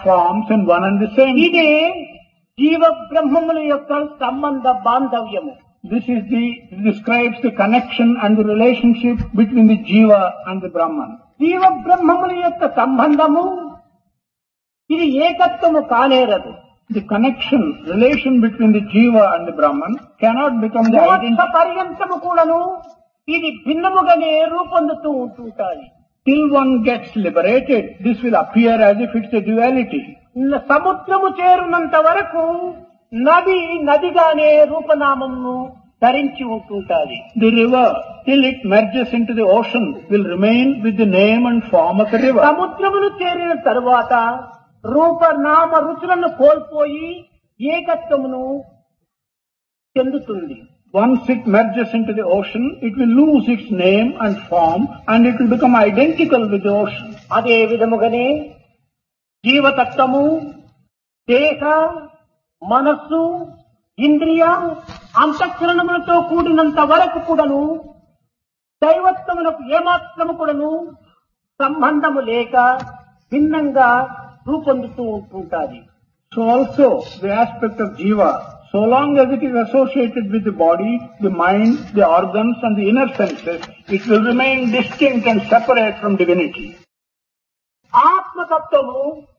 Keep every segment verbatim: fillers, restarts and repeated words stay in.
forms in one and the same. ఇదే జీవ బ్రహ్మముల యొక్క సంబంధ బాంధవ్యము. This is the, describes the connection and the relationship between the Jiva and the Brahman. జీవ బ్రహ్మముల యొక్క సంబంధము ఇది ఏకత్వము కానేరదు. The connection, relation between the Jiva and the Brahman cannot become the మోక్ష identity. పర్యంతము కూడాను ఇది భిన్నముగానే రూపొందుతూ ఉంటుంటాయి. Till one gets liberated, this will appear as if it's a duality. సముద్రము చేరునంత వరకు నది నదిగానే రూపనామమును ధరించి ఉంటుంటాది. The river, till it merges into the ocean, will remain with the name and form of the river. సముద్రమును చేరిన తరువాత రూపనామ రుచులను కోల్పోయి ఏకత్వమును చెందుతుంది. Once it merges into the ocean, it will lose its name and form and it will become identical with the ocean. అదే విధముగానే జీవతత్వము దేహ మనస్సు ఇంద్రియ అంతఃకరణములతో కూడినంత వరకు కూడాను దైవత్వమునకు ఏమాత్రము కూడాను సంబంధము లేక భిన్నంగా రూపొందుతూ ఉంటుంటాది. So also the aspect of Jiva, so long as it is associated with the body, the mind, the organs and the inner senses, it will remain distinct and separate from divinity. ఆత్మతత్వము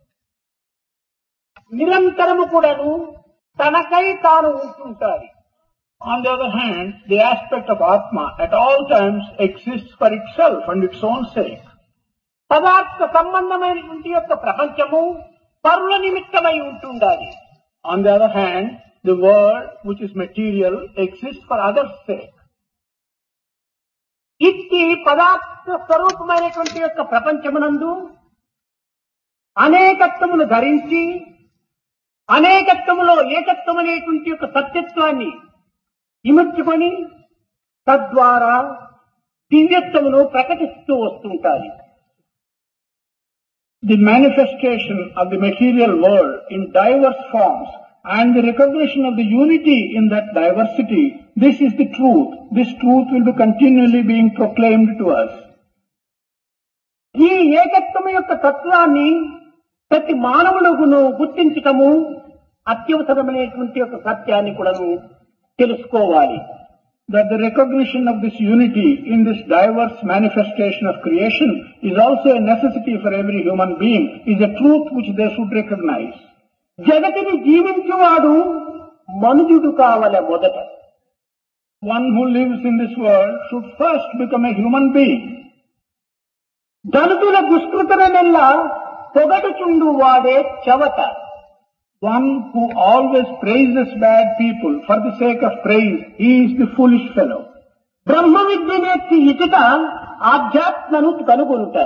నిరంతరము కూడాను తనకై తాను ఉంటుంటాది. On the other hand, the aspect of Atma at all times exists for itself and its own sake. పదార్థ సంబంధమైనటువంటి యొక్క ప్రపంచము పరుల నిమిత్తమై ఉంటుండాలి. On the other hand, the world which is material exists for others' sake. ఇట్టి పదార్థ స్వరూపమైనటువంటి యొక్క ప్రపంచమునందు అనేకత్వమును ధరించి అనేకత్వములో ఏకత్వం అనేటువంటి యొక్క సత్యత్వాన్ని ఇముడ్చుకొని తద్వారా దివ్యత్వమును ప్రకటిస్తూ వస్తుంటారు. The manifestation of the material world in diverse forms and the recognition of the unity in that diversity, this is the truth. This truth will be continually being proclaimed to us. ఈ ఏకత్వం యొక్క తత్వాన్ని ప్రతి మానవుడును గుర్తించటము అత్యవసరమైనటువంటి యొక్క సత్యాన్ని కూడా తెలుసుకోవాలి. That the recognition of this unity in this diverse manifestation of creation is also a necessity for every human being, is a truth which they should recognize. జగతిని జీవించువాడు మనుజుడు కావలె మొదట. One who lives in this world should first become a human being. దళితుల దుష్కృతనెల్లా పొగడుచుండు వాడే చవట. One who always praises bad people for the sake of praise, he is the foolish fellow. Brahma Vidya నేర్చి ఇటుట ఆధ్యాత్మను కనుగొనుట.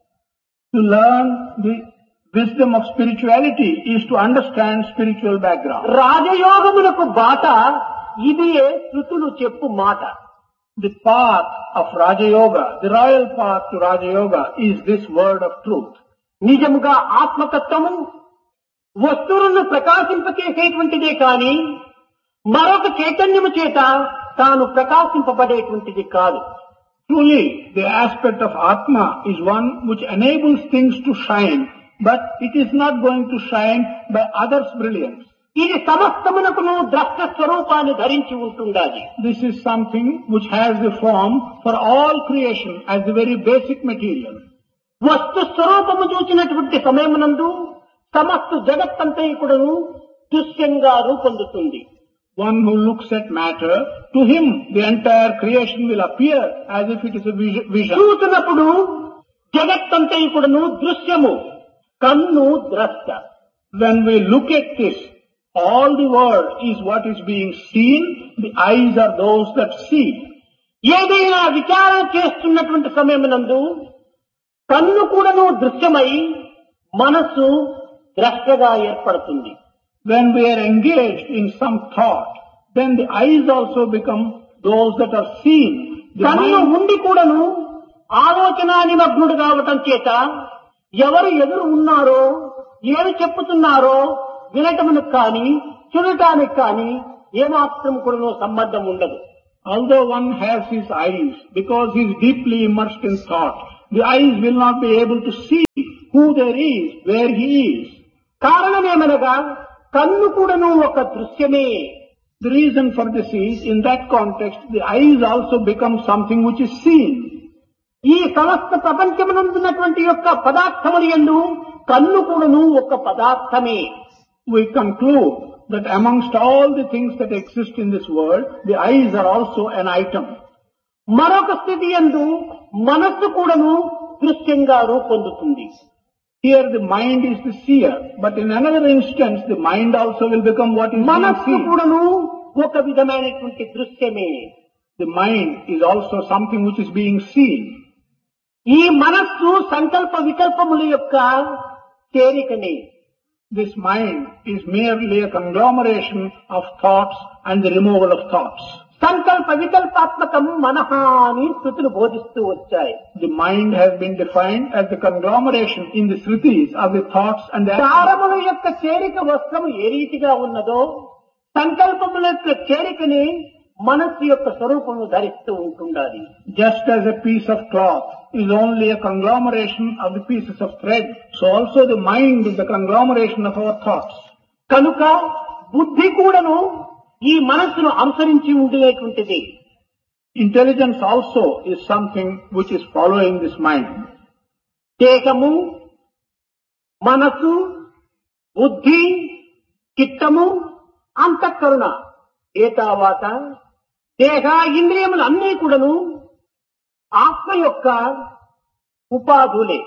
To learn the wisdom of spirituality is to understand spiritual background. రాజయోగములకు బాట ఇదియే శృతులు చెప్పు మాట. The path of Raja Yoga, the royal path to Raja Yoga, is this word of truth. నిజముగా ఆత్మతత్వము వస్తువులను ప్రకాశింపచేసేటువంటిదే కాని మరొక చైతన్యము చేత తాను ప్రకాశింపబడేటువంటిది కాదు. Truly, the aspect of Atma is one which enables things to shine, but it is not going to shine by others' brilliance. ఇది సమస్తమునకును ద్రష్ట స్వరూపాన్ని ధరించి ఉంటుండాలి. This is something which has the form for all creation as the very basic material. వస్తు స్వరూపము చూసినటువంటి సమయమునందు సమస్త జగత్తంతా కూడాను దృశ్యంగా రూపొందుతుంది. One who looks at matter, to him the entire creation will appear as if it is a vision. చూసినప్పుడు జగత్తంతా కూడాను దృశ్యము, కన్ను ద్రష్ట. When we look at this, all the world is what is being seen, the eyes are those that see. ఏదైనా విచారణ చేస్తున్నటువంటి సమయమునందు కన్ను కూడాను దృశ్యమై మనస్సు ద్రష్టగా ఏర్పడుతుంది. When we are engaged in some thought, then the eyes also become those that are seen. కన్ను ఉండి కూడాను ఆలోచన నిమగ్నుడు కావటం చేత ఎవరు ఎదురు ఉన్నారో ఏమి చెప్పుతున్నారో వినటమునకు కానీ చూడటానికి కానీ ఏమాత్రం కూడా సంబంధం ఉండదు. Although one has his eyes, because he is deeply immersed in thought, the eyes will not be able to see who there is, where he is. కారణమేమనగా కన్ను కూడాను ఒక దృశ్యమే. The reason for this is, in that context, the eyes also become something which is seen. ఈ సమస్త ప్రపంచమునందున్నటువంటి యొక్క పదార్థములు యందు కన్ను కూడాను ఒక పదార్థమే. We conclude that amongst all the things that exist in this world, the eyes are also an item. మరొక స్థితి యందు మనస్సు కూడాను దృశ్యంగా రూపొందుతుంది. Here the mind is the seer, but in another instance the mind also will become what is being మనస్సు seen. కూడాను ఒక విధమైనటువంటి దృశ్యమే. The mind is also something which is being seen. ఈ మనస్సు సంకల్ప వికల్పముల యొక్క చేరికనే. This mind is merely a conglomeration of thoughts and the removal of thoughts. సంకల్ప వికల్పాత్మకం మనః అని శృతులు బోధిస్తూ వచ్చాయి. The mind has been defined as the conglomeration in the Shrutis of the thoughts and the actions. దారముల యొక్క చేరిక వస్త్రము ఏ రీతిగా ఉన్నదో సంకల్పముల యొక్క చేరికని మనస్సు యొక్క స్వరూపము ధరిస్తూ ఉంటుండాలి. Just as a piece of cloth is only a conglomeration of the pieces of thread, so also the mind is the conglomeration of our thoughts. కనుక బుద్ధి కూడాను ఈ మనస్సును అనుసరించి ఉండేటువంటిది. Intelligence also is something which is following this mind. దేహము, మనసు, బుద్ధి, చిత్తము, అంతఃకరణ ఏతావాత దేహ ఇంద్రియములు అన్నీ కూడాను ఆత్మ యొక్క ఉపాధులే.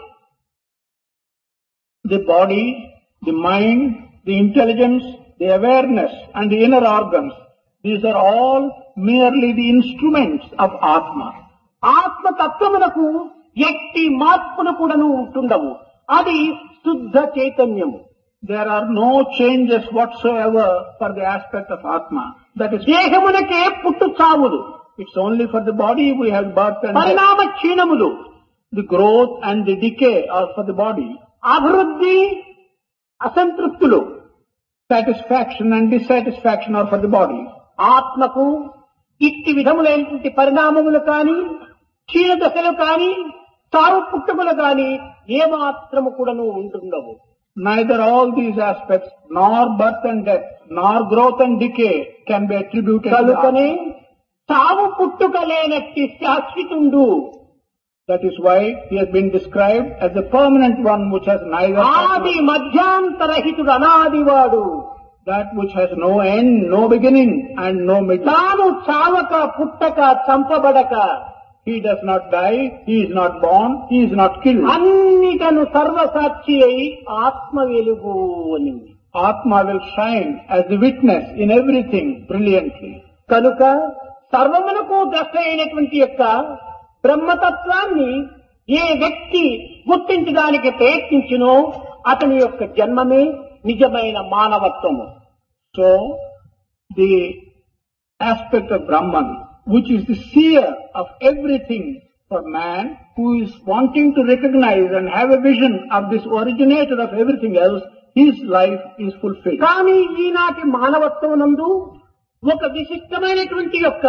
The body, the mind, the intelligence, the awareness and the inner organs, these are all merely the instruments of Atma. ఆత్మ తత్వమునకు ఎట్టి మార్పును కూడాను ఉంటుండవు. అది శుద్ధ చైతన్యము. There are no changes whatsoever for the aspect of Atma. That is, దేహమునకే పుట్టు చావులు, it's only for the body we have birth and death. పరిణామ క్షీణములు, The growth and the decay are for the body. అభివృద్ధి అసంతృప్తులు. Satisfaction and dissatisfaction are for the body. ఆత్మకు ఇట్టి విధములైనటువంటి పరిణామములు కాని, క్షీణ దశలు కాని, చావు పుట్టుకలు కాని ఏమాత్రము కూడాను ఉంటుండవు. Neither all these aspects, nor birth and death, nor growth and decay can be attributed to the కనుకనే Atma. చావు పుట్టుక లేనట్టి శాశ్వతుండు. That is why he has been described as the permanent one which has neither ఆది మధ్యాంతరహితుడు అనాదివాడు. that which has no end, no beginning and no middle. తాను చావక పుట్టక చంపబడక He does not die, he is not born, he is not killed. అన్నిటను సర్వసాక్షి అయి ఆత్మ వెలుగు అనింది. Atma will shine as the witness in everything brilliantly. కనుక సర్వమునకు ద్రష్ట అయినటువంటి యొక్క బ్రహ్మతత్వాన్ని ఏ వ్యక్తి గుర్తించడానికి ప్రయత్నించినో అతని యొక్క జన్మమే నిజమైన మానవత్వము. So, the aspect of Brahman, which is the seer of everything for man, who is wanting to recognize and have a vision of this originator of everything else, his life is fulfilled. కానీ ఈనాటి మానవత్వమునందు ఒక విశిష్టమైనటువంటి యొక్క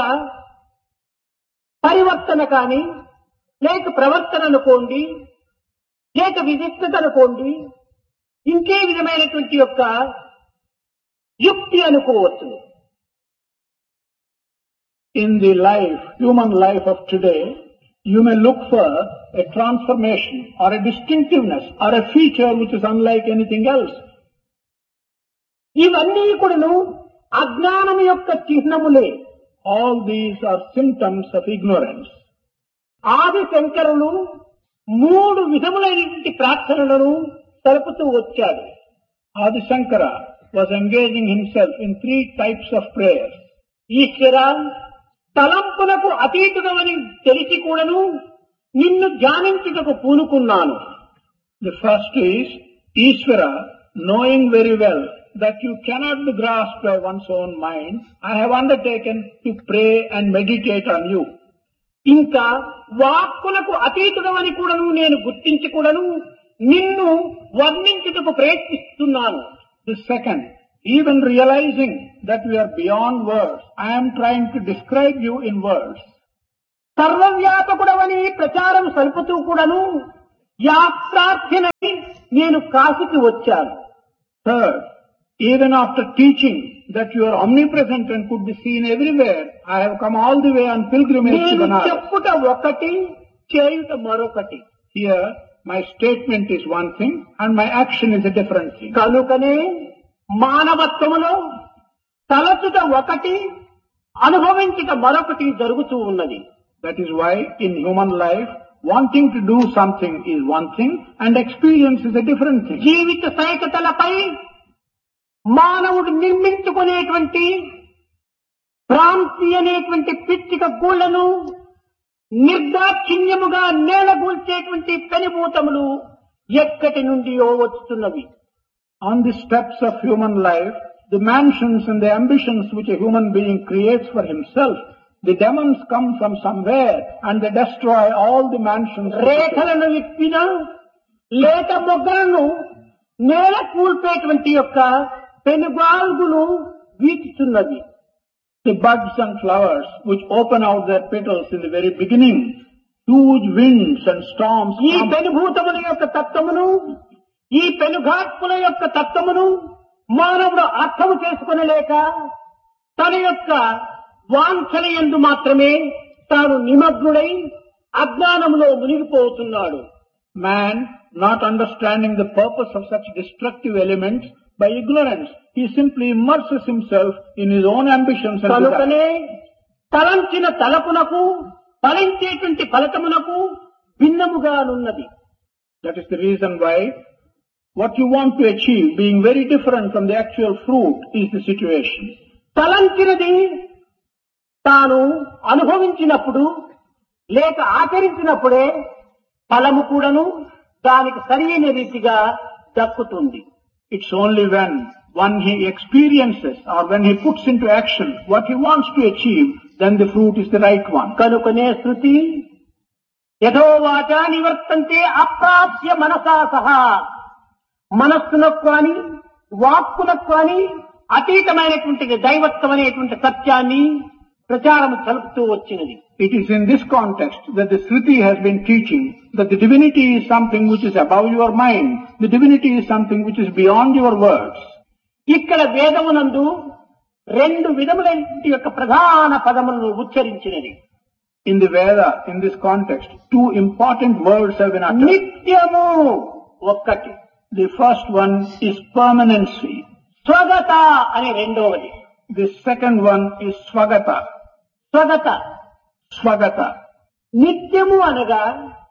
పరివర్తన కాని, లేక ప్రవర్తన అనుకోండి, లేక విశిష్టత అనుకోండి, ఇంకే విధమైనటువంటి యొక్క యుక్తి అనుకోవచ్చు. In the life, human life of today, you may look for a transformation or a distinctiveness or a feature which is unlike anything else. ఇవన్నీ కూడాను అజ్ఞానం యొక్క చిహ్నములే. All these are symptoms of ignorance. ఆది శంకరులు మూడు విధములైనటువంటి ప్రార్థనలను తెలుపుతూ వచ్చాడు. Adi Shankara was engaging himself in three types of prayers. ఈశ్వర, తలంపులకు అతీతుడమని తెలిసి కూడాను నిన్ను ధ్యానించుటకు పూనుకున్నాను. The first is, Ishvara, knowing very well that you cannot be grasped by one's own mind, I have undertaken to pray and meditate on you. ఇంకా వాక్కులకు అతీతుడమని కూడాను నేను గుర్తించి కూడాను నిన్ను వర్ణించుటకు ప్రయత్నిస్తున్నాను. The second, even realizing that we are beyond words, I am trying to describe you in words. సర్వవ్యాపకుడవని ప్రచారం సలుపుతూ కూడాను యాత్రార్థినై నేను కాశీకి వచ్చాను. Third, even after teaching that you are omnipresent and could be seen everywhere, I have come all the way on pilgrimage to నేను Banaras. చెప్పుట ఒకటి చేయుట మరొకటి. Here, my statement is one thing and my action is a different thing. కనుకనే మానవత్వములో తలచుట ఒకటి అనుభవించుట మరొకటి జరుగుతూ ఉన్నది. That is why in human life, wanting to do something is one thing and experience is a different thing. జీవిత సైకతలపై మానవుడు నిర్మించుకునేటువంటి భ్రాంతి అనేటువంటి పిచ్చిక గూళ్లను నిర్దాక్షిణ్యముగా నేలగూల్చేటువంటి పెనుభూతములు ఎక్కటి నుండియో వచ్చుతున్నవి. On the steps of human life, the mansions and the ambitions which a human being creates for himself, the demons come from somewhere and they destroy all the mansions. రేఖలను విప్పిన లేత మొగ్గలను నేల కూల్పేటువంటి యొక్క పెనుగాల్గులు వీచుతున్నది. The buds and flowers which open out their petals in the very beginning, huge winds and storms ఈ come. పెనుభూతముల యొక్క తత్వమును, ఈ పెనుగాత్ముల యొక్క తత్వమును మానవుడు అర్థము చేసుకొనలేక తన యొక్క వాంఛన యందు మాత్రమే తాను నిమగ్నుడై అజ్ఞానములో మునిగిపోతున్నాడు. Man, not understanding the purpose of such destructive elements, by ignorance, he simply immerses himself in his own ambitions and desires. కనుకనే తలంచిన తలపునకు ఫలించేటువంటి ఫలితమునకు భిన్నముగానున్నది. That is the reason why what you want to achieve being very different from the actual fruit is the situation. తలంచినది తాను అనుభవించినప్పుడు లేక ఆచరించినప్పుడే ఫలము కూడాను దానికి సరైన రీతిగా దక్కుతుంది. It's only when one he experiences or when he puts into action what he wants to achieve, then the fruit is the right one. కనుకనే శృతి యథోవాచ నివర్తంతే అప్రాప్య మనసా సహా, మనస్సునకు కానీ వాక్కునకు కానీ అతీతమైనటువంటి దైవత్వం అనేటువంటి సత్యాన్ని ప్రచారం చలుపుతూ వచ్చినది. It is in this context that the Shruti has been teaching that the divinity is something which is above your mind, the divinity is something which is beyond your words. ఇక్కడ వేదమునందు రెండు విధములైన యొక్క ప్రధాన పదములను ఉచ్చరించినది. In the Veda, in this context, two important words have been uttered. నిత్యము ఒక్కటి, The first one is permanency. స్వగత అనే రెండవది. The second one is Swagata. స్వగత Swagata. నిత్యము అనగా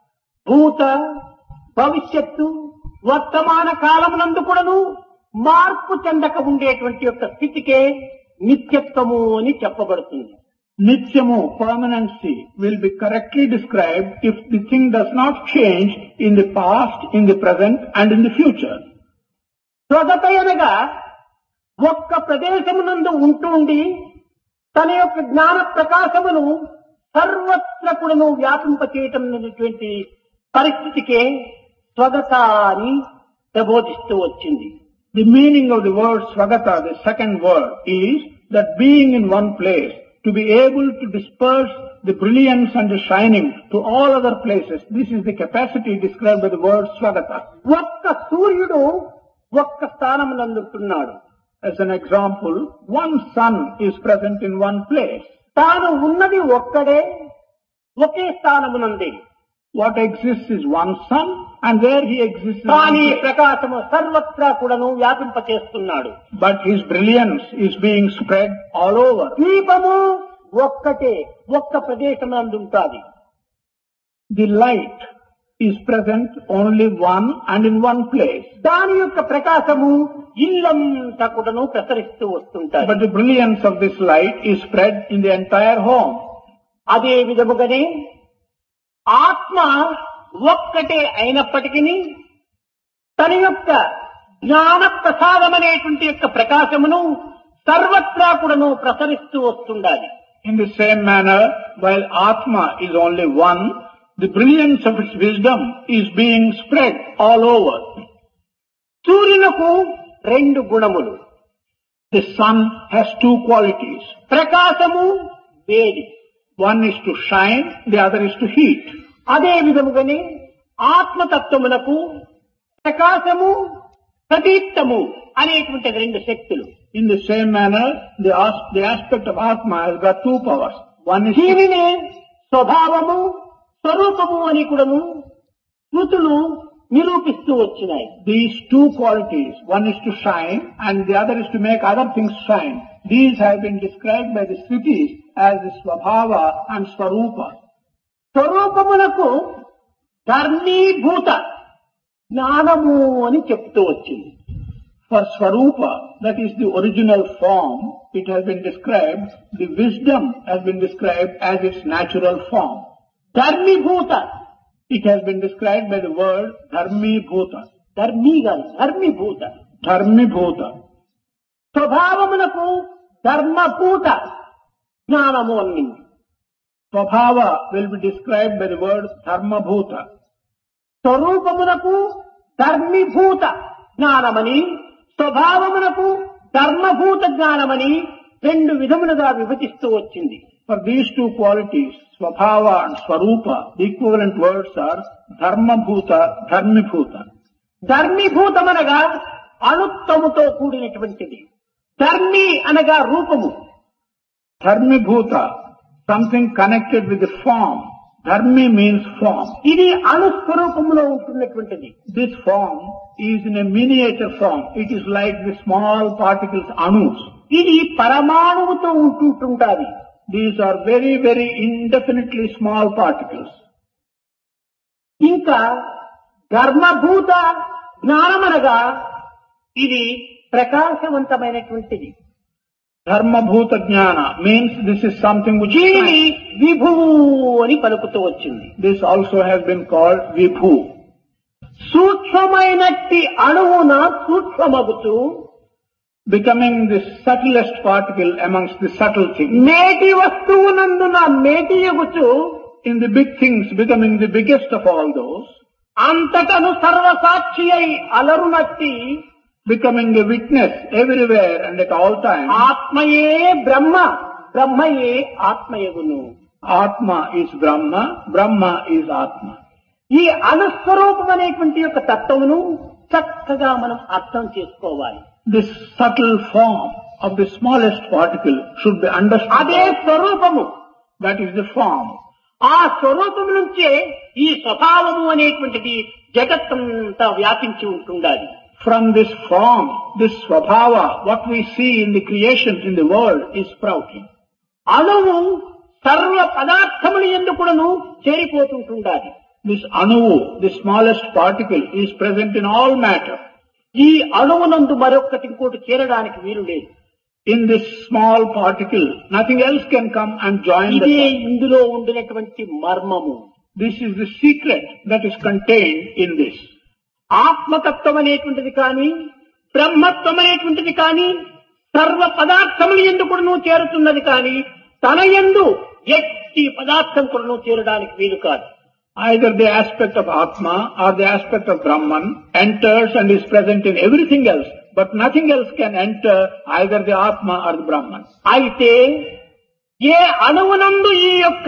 భూత భవిష్యత్తు వర్తమాన కాలమునందు కూడాను మార్పు చెందక ఉండేటువంటి యొక్క స్థితికే నిత్యత్వము అని చెప్పబడుతుంది. Nityamu, permanency, will be correctly described if the thing does not change in the past, in the present and in the future. స్వగత అనగా ఒక్క ప్రదేశమునందు ఉంటుండి తన యొక్క జ్ఞాన ప్రకాశమును సర్వత్ర కూడాను వ్యాపింపచేయటం అనేటువంటి పరిస్థితికే స్వగత అని ప్రబోధిస్తూ వచ్చింది. The meaning of the word Swagata, the second word, is that being in one place, to be able to disperse the brilliance and the shining to all other places. This is the capacity described by the word Swagata. ఒక్క సూర్యుడు ఒక్క స్థానమునందుతున్నాడు. As an example, one sun is present in one place. తాను ఉన్నది ఒక్కడే ఒకే స్థానమునంది. What exists is one sun and where he exists is కానీ one place. ప్రకాశము సర్వత్రా కూడాను వ్యాపింపచేస్తున్నాడు. But his brilliance is being spread all over. దీపము ఒక్కటే ఒక్క ప్రదేశమునందుంటాది. The light is present only one and in one place. దాని యొక్క ప్రకాశము ఇల్లంతా కూడాను ప్రసరిస్తూ వస్తుంటాయి. But the brilliance of this light is spread in the entire home. అదే విధముగానే ఆత్మ ఒక్కటే అయినప్పటికీ తన యొక్క జ్ఞాన ప్రసాదమనేటువంటి యొక్క ప్రకాశమును సర్వత్రా కూడాను ప్రసరిస్తూ వస్తుండాలి. In the same manner, while Atma is only one, the brilliance of its wisdom is being spread all over. సూర్యునకు రెండు గుణములు. The sun has two qualities. ప్రకాశము, వేడి. One is to shine, the other is to heat. అదే విధముగానే ఆత్మతత్వమునకు ప్రకాశము, ప్రదీప్తము అనేటువంటి రెండు శక్తులు. In the same manner, the, as- the aspect of Atma has got two powers. One is దీనినే స్వభావము స్వరూపము అని కూడాను స్మృతులు నిరూపిస్తూ వచ్చినాయి. these two qualities. One is to shine and the other is to make other things shine. These have been described by the Smritis as the Swabhava and Swarupa. స్వరూపములకు ధర్మీభూత జ్ఞానము అని చెప్తూ వచ్చింది. For Swarupa, that is the original form, it has been described, the wisdom has been described as its natural form. ధర్మీభూత It has been described by the word Dharmi Bhuta. ధర్మీ గాని ధర్మీభూత. Dharmi Bhuta. స్వభావమునకు ధర్మభూత జ్ఞానము అన్నింది. Swabhava will be described by the word Dharma Bhuta. స్వరూపమునకు ధర్మీభూత జ్ఞానమని స్వభావమునకు ధర్మభూత జ్ఞానమని రెండు విధములుగా విభజిస్తూ వచ్చింది. For these two qualities, Swabhava and Swarupa, the equivalent words are Dharma Bhuta, Dharmi Bhuta. ధర్మీభూతమనగా అణుత్వముతో కూడినటువంటిది. ధర్మి అనగా రూపము. Dharmi Bhuta, something connected with the form. Dharmi means form. ఇది అణుస్వరూపములో ఉంటున్నటువంటిది. This form is in a miniature form. It is like the small particles, anus. ఇది పరమాణువుతో ఉంటుంటుంటాది. These are very, very indefinitely small particles. ఇంకా ధర్మభూత జ్ఞానమనగా ఇది ప్రకాశవంతమైనటువంటిది. Dharma Bhuta Jnana means this is something which దీనిని shines. విభువు అని పలుకుతూ వచ్చింది. This also has been called Vibhu. సూక్ష్మమైనట్టి అణువున సూక్ష్మమగుతూ Becoming the subtlest particle amongst the subtle things. మేటి వస్తువునందున మేటియగుచు In the big things, becoming the biggest of all those. అంతటను సర్వసాక్షి అయి అలరునట్టి Becoming a witness everywhere and at all times. ఆత్మయే బ్రహ్మ, బ్రహ్మయే ఆత్మయగును. Atma is Brahma, Brahma is Atma. ఈ అనుస్వరూపం అనేటువంటి యొక్క తత్వమును చక్కగా మనం అర్థం చేసుకోవాలి. This subtle form of the smallest particle should be understood. అదే స్వరూపము. That is the form. ఆ స్వరూపం నుంచే ఈ స్వభావము అనేటువంటిది జగత్తంతా వ్యాపించి ఉంటుండాలి. From this form, this Swabhava, what we see in the creations in the world is sprouting. అణువు సర్వ పదార్థములు ఎందుకును చేరిపోతుంటుండాలి. This Anuvu, the smallest particle, is present in all matter. ఈ అణువునందు మరొక్కటి ఇంకోటి చేరడానికి వీలు లేదు. In this small particle, nothing else can come and join the ఇదే sun. ఇందులో ఉండినటువంటి మర్మము. This is the secret that is contained in this. ఆత్మతత్వం అనేటువంటిది కానీ బ్రహ్మత్వం అనేటువంటిది కానీ సర్వ పదార్థములు ఎందుకును చేరుతున్నది కానీ తన యందు ఎట్టి పదార్థం కూడా చేరడానికి వీలు కాదు. Either the aspect of Atma or the aspect of Brahman enters and is present in everything else, but nothing else can enter either the Atma or the Brahman. అయితే ఏ అణువునందు ఈ యొక్క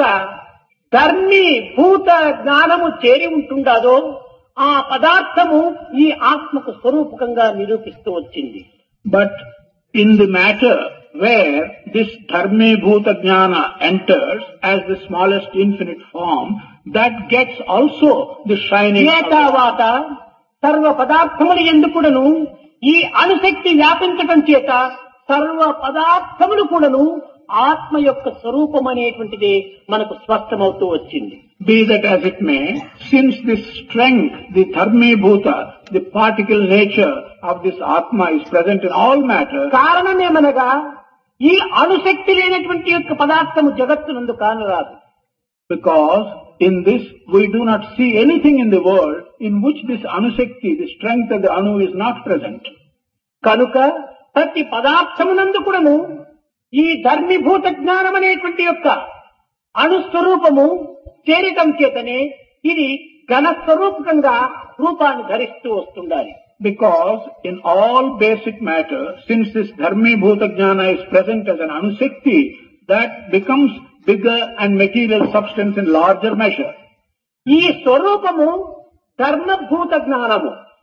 ధర్మి భూత జ్ఞానము చేరి ఉంటుండదో ఆ పదార్థము ఈ ఆత్మకు స్వరూపకంగా నిరూపిస్తూ వచ్చింది. But in the matter where this Dharmi Bhuta Jnana enters as the smallest infinite form, that gets also the shining. ఏ తర్వాత సర్వ పదార్థములు ఎందుకును ఈ అణుశక్తి వ్యాపించటం చేత సర్వ పదార్థములు కూడాను ఆత్మ యొక్క స్వరూపం అనేటువంటిది మనకు స్పష్టమవుతూ వచ్చింది. Be that as it may, since this strength, the Dharmi Bhuta, the particle nature of this Atma is present in all matter. కారణమేమనగా ఈ అణుశక్తి లేనటువంటి యొక్క పదార్థము జగత్తునందు కానరాదు. Because in this we do not see anything in the world in which this Anusakti, the strength of the Anu is not present. కనుక ప్రతి పదార్థమునందు కూడాను ఈ ధర్మీభూత జ్ఞానం అనేటువంటి యొక్క అణుస్వరూపము చేరటం చేతనే ఇది ఘనస్వరూపకంగా రూపాన్ని ధరిస్తూ వస్తుండాలి. Because in all basic matter, since this Dharmi Bhuta Jnana is present as an Anusakti, that becomes bigger and material substance in larger measure. ఈ స్వరూపము ధర్మభూత జ్ఞానము.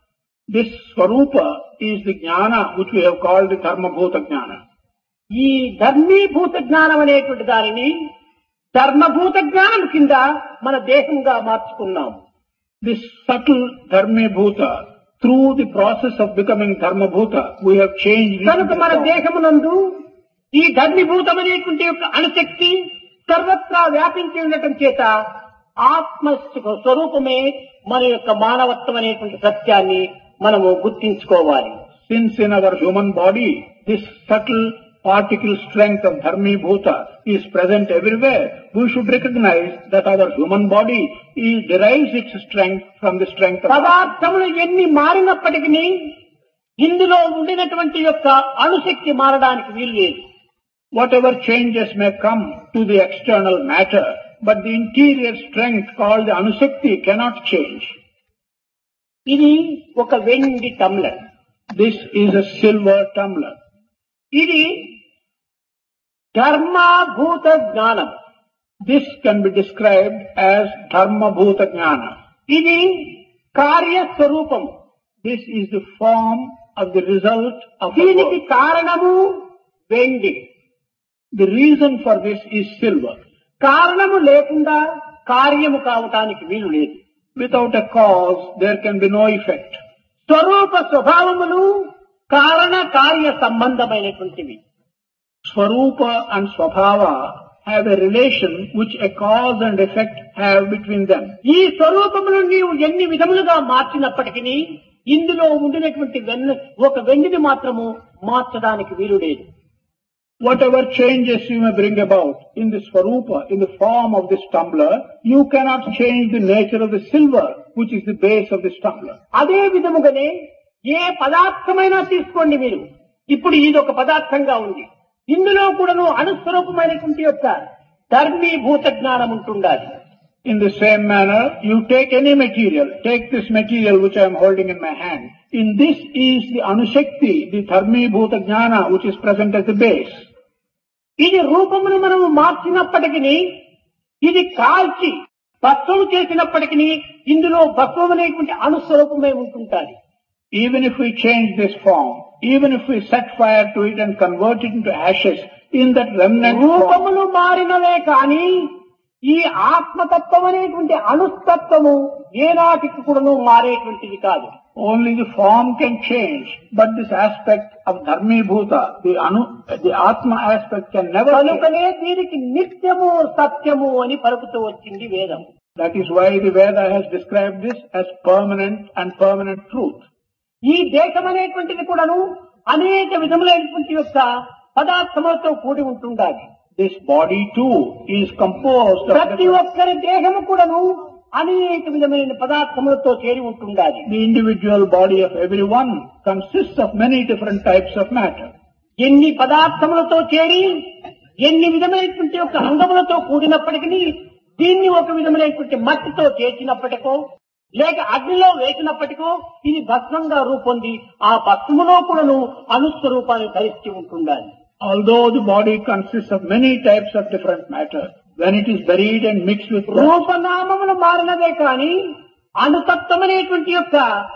This Swarupa is the jnana which we have called the Dharmabhuta jnana. ఈ ధర్మీభూత జ్ఞానం అనేటువంటి దానిని ధర్మభూత జ్ఞానం కింద మన దేహంగా మార్చుకున్నాం. This subtle Dharmabhuta, through the process of becoming Dharmabhuta, we have changed. కనుక మన దేహమునందు ఈ ధర్మీభూతం అనేటువంటి యొక్క అణుశక్తి సర్వత్రా వ్యాపించి ఉండటం చేత ఆత్మ స్వరూపమే మన యొక్క మానవత్వం అనేటువంటి సత్యాన్ని మనము గుర్తించుకోవాలి. Since in our human body, this subtle particle strength of Dharmabhuta is present everywhere, we should recognize that our human body is, derives its strength from the strength of పదార్థములు ఎన్ని మారినప్పటికీ ఇందులో ఉండినటువంటి యొక్క అణుశక్తి మారడానికి వీలు లేదు. Whatever changes may come to the external matter, but the interior strength called the Anusakti cannot change. ఇది ఒక వెండి టమ్లర్. This is a silver tumbler. ఇది ధర్మభూత జ్ఞానం. This can be described as Dharmabhuta Jnana. ఇది కార్యస్వరూపం. This is the form of the result of the దీనికి work. కారణము వెండి. The reason for this is silver. కారణము లేకుండా కార్యము కావటానికి వీలు లేదు. Without a cause, there can be no effect. స్వరూప స్వభావములు కారణ కార్య సంబంధమైనటువంటివి. Swarupa and Swabhava have a relation which a cause and effect have between them. ఈ స్వరూపమును నీవు ఎన్ని విధములుగా మార్చినప్పటికీ ఇందులో ఉండినటువంటి వెన్న ఒక వెండిని మాత్రము మార్చడానికి వీలు లేదు. Whatever changes you may bring about in the Swarupa, in the form of this tumbler, you cannot change the nature of the silver, which is the base of this tumbler. అదే విధముగానే ఏ పదార్థమైనా తీసుకోండి మీరు. ఇప్పుడు ఇది ఒక పదార్థంగా ఉంది. ఇందులో కూడాను అణుస్వరూపమైనటువంటి యొక్క ధర్మీభూత జ్ఞానం ఉంటుండాలి. In the same manner, you take any material, take this material which I am holding in my hand. In this is the Anushakti, the Dharmabhuta Jnana, which is present as the base. ఇది రూపమును మనము మార్చినప్పటికీ ఇది కాల్చి భస్మము చేసినప్పటికీ ఇందులో భస్మం అనేటువంటి అణుస్వరూపమే ఉంటుంటాది. Even if we change this form, even if we set fire to it and convert it into ashes, in that remnant form, రూపములు మారినవే కానీ ఈ ఆత్మతత్వం అనేటువంటి అణుస్తత్వము ఏనాటికి కూడాను మారేటువంటిది కాదు. only the form can change, but this aspect of Dharmabhuta, the Anu, the Atma aspect can never change. కనుకనే దీనికి నిత్యము సత్యము అని పలుకుతూ వచ్చింది వేదం. That is why the Veda has described this as permanent and permanent truth. ఈ దేశం అనేటువంటిది కూడాను అనేక విధములైనటువంటి యొక్క పదార్థములతో కూడి ఉంటుండాలి. This body too is composed of ప్రతి ఒక్కరి దేహము కూడాను అనేక విధమైన పదార్థములతో చేరి ఉంటుండాలి. the individual body of everyone consists of many different types of matter. ఎన్ని పదార్థములతో చేరి ఎన్ని విధమైనటువంటి యొక్క అంగములతో కూడినప్పటికీ దీన్ని ఒక విధమైనటువంటి మట్టితో చేసినప్పటికో లేక అగ్నిలో వేసినప్పటికో ఇది భస్మంగా రూపొంది ఆ భస్మములో కూడాను అణుస్వరూపాన్ని ధరించి ఉంటుండాలి. Although the body consists of many types of different matter, when it is buried and mixed with dust, రూపనామములు మారినదే కానీ అణుతత్వం అనేటువంటి యొక్క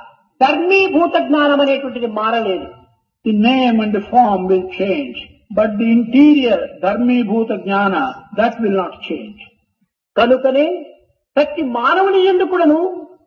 ధర్మీభూత జ్ఞానం అనేటువంటిది మారలేదు. the name and the form will change, but the interior Dharmabhuta Jnana, that will not change. కనుకనే ప్రతి మానవుని యందు కూడాను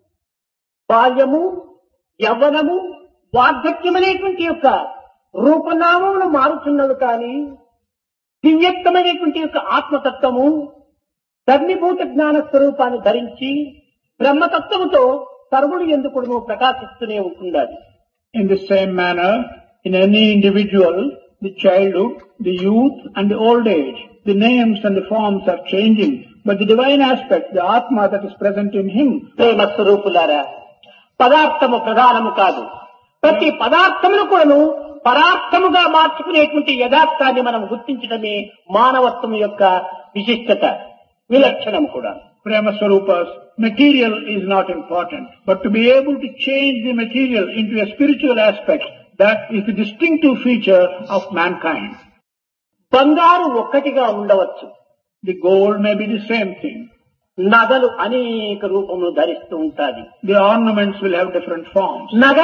బాల్యము యవ్వనము వార్ధక్యం అనేటువంటి యొక్క రూపనామములు మారుతున్నవి కానీ దివ్యత్వమైనటువంటి యొక్క ఆత్మతత్వము ధర్మీభూత జ్ఞాన స్వరూపాన్ని ధరించి బ్రహ్మతత్వముతో సర్వుడు ఎందుకు ప్రకాశిస్తూనే ఉంటుండాలి. In the same manner, in any individual, the childhood, the youth and the old age, the names and the forms are changing, but the divine aspect, the Atma that is present in him, ప్రేమ స్వరూపులారా, పదార్థము ప్రధానము కాదు. ప్రతి పదార్థమును కూడాను పరార్థముగా మార్చుకునేటువంటి యథార్థాన్ని మనం గుర్తించడమే మానవత్వం యొక్క విశిష్టత, విలక్షణం కూడా. Prema Swarupas, material is not important, but to be able to change the material into a spiritual aspect, that is the distinctive feature of mankind. బంగారు ఒక్కటిగా ఉండవచ్చు. The gold may be the same thing. నగలు అనేక రూపములు ధరిస్తూ ఉంటాది. The ornaments will have different forms. నగల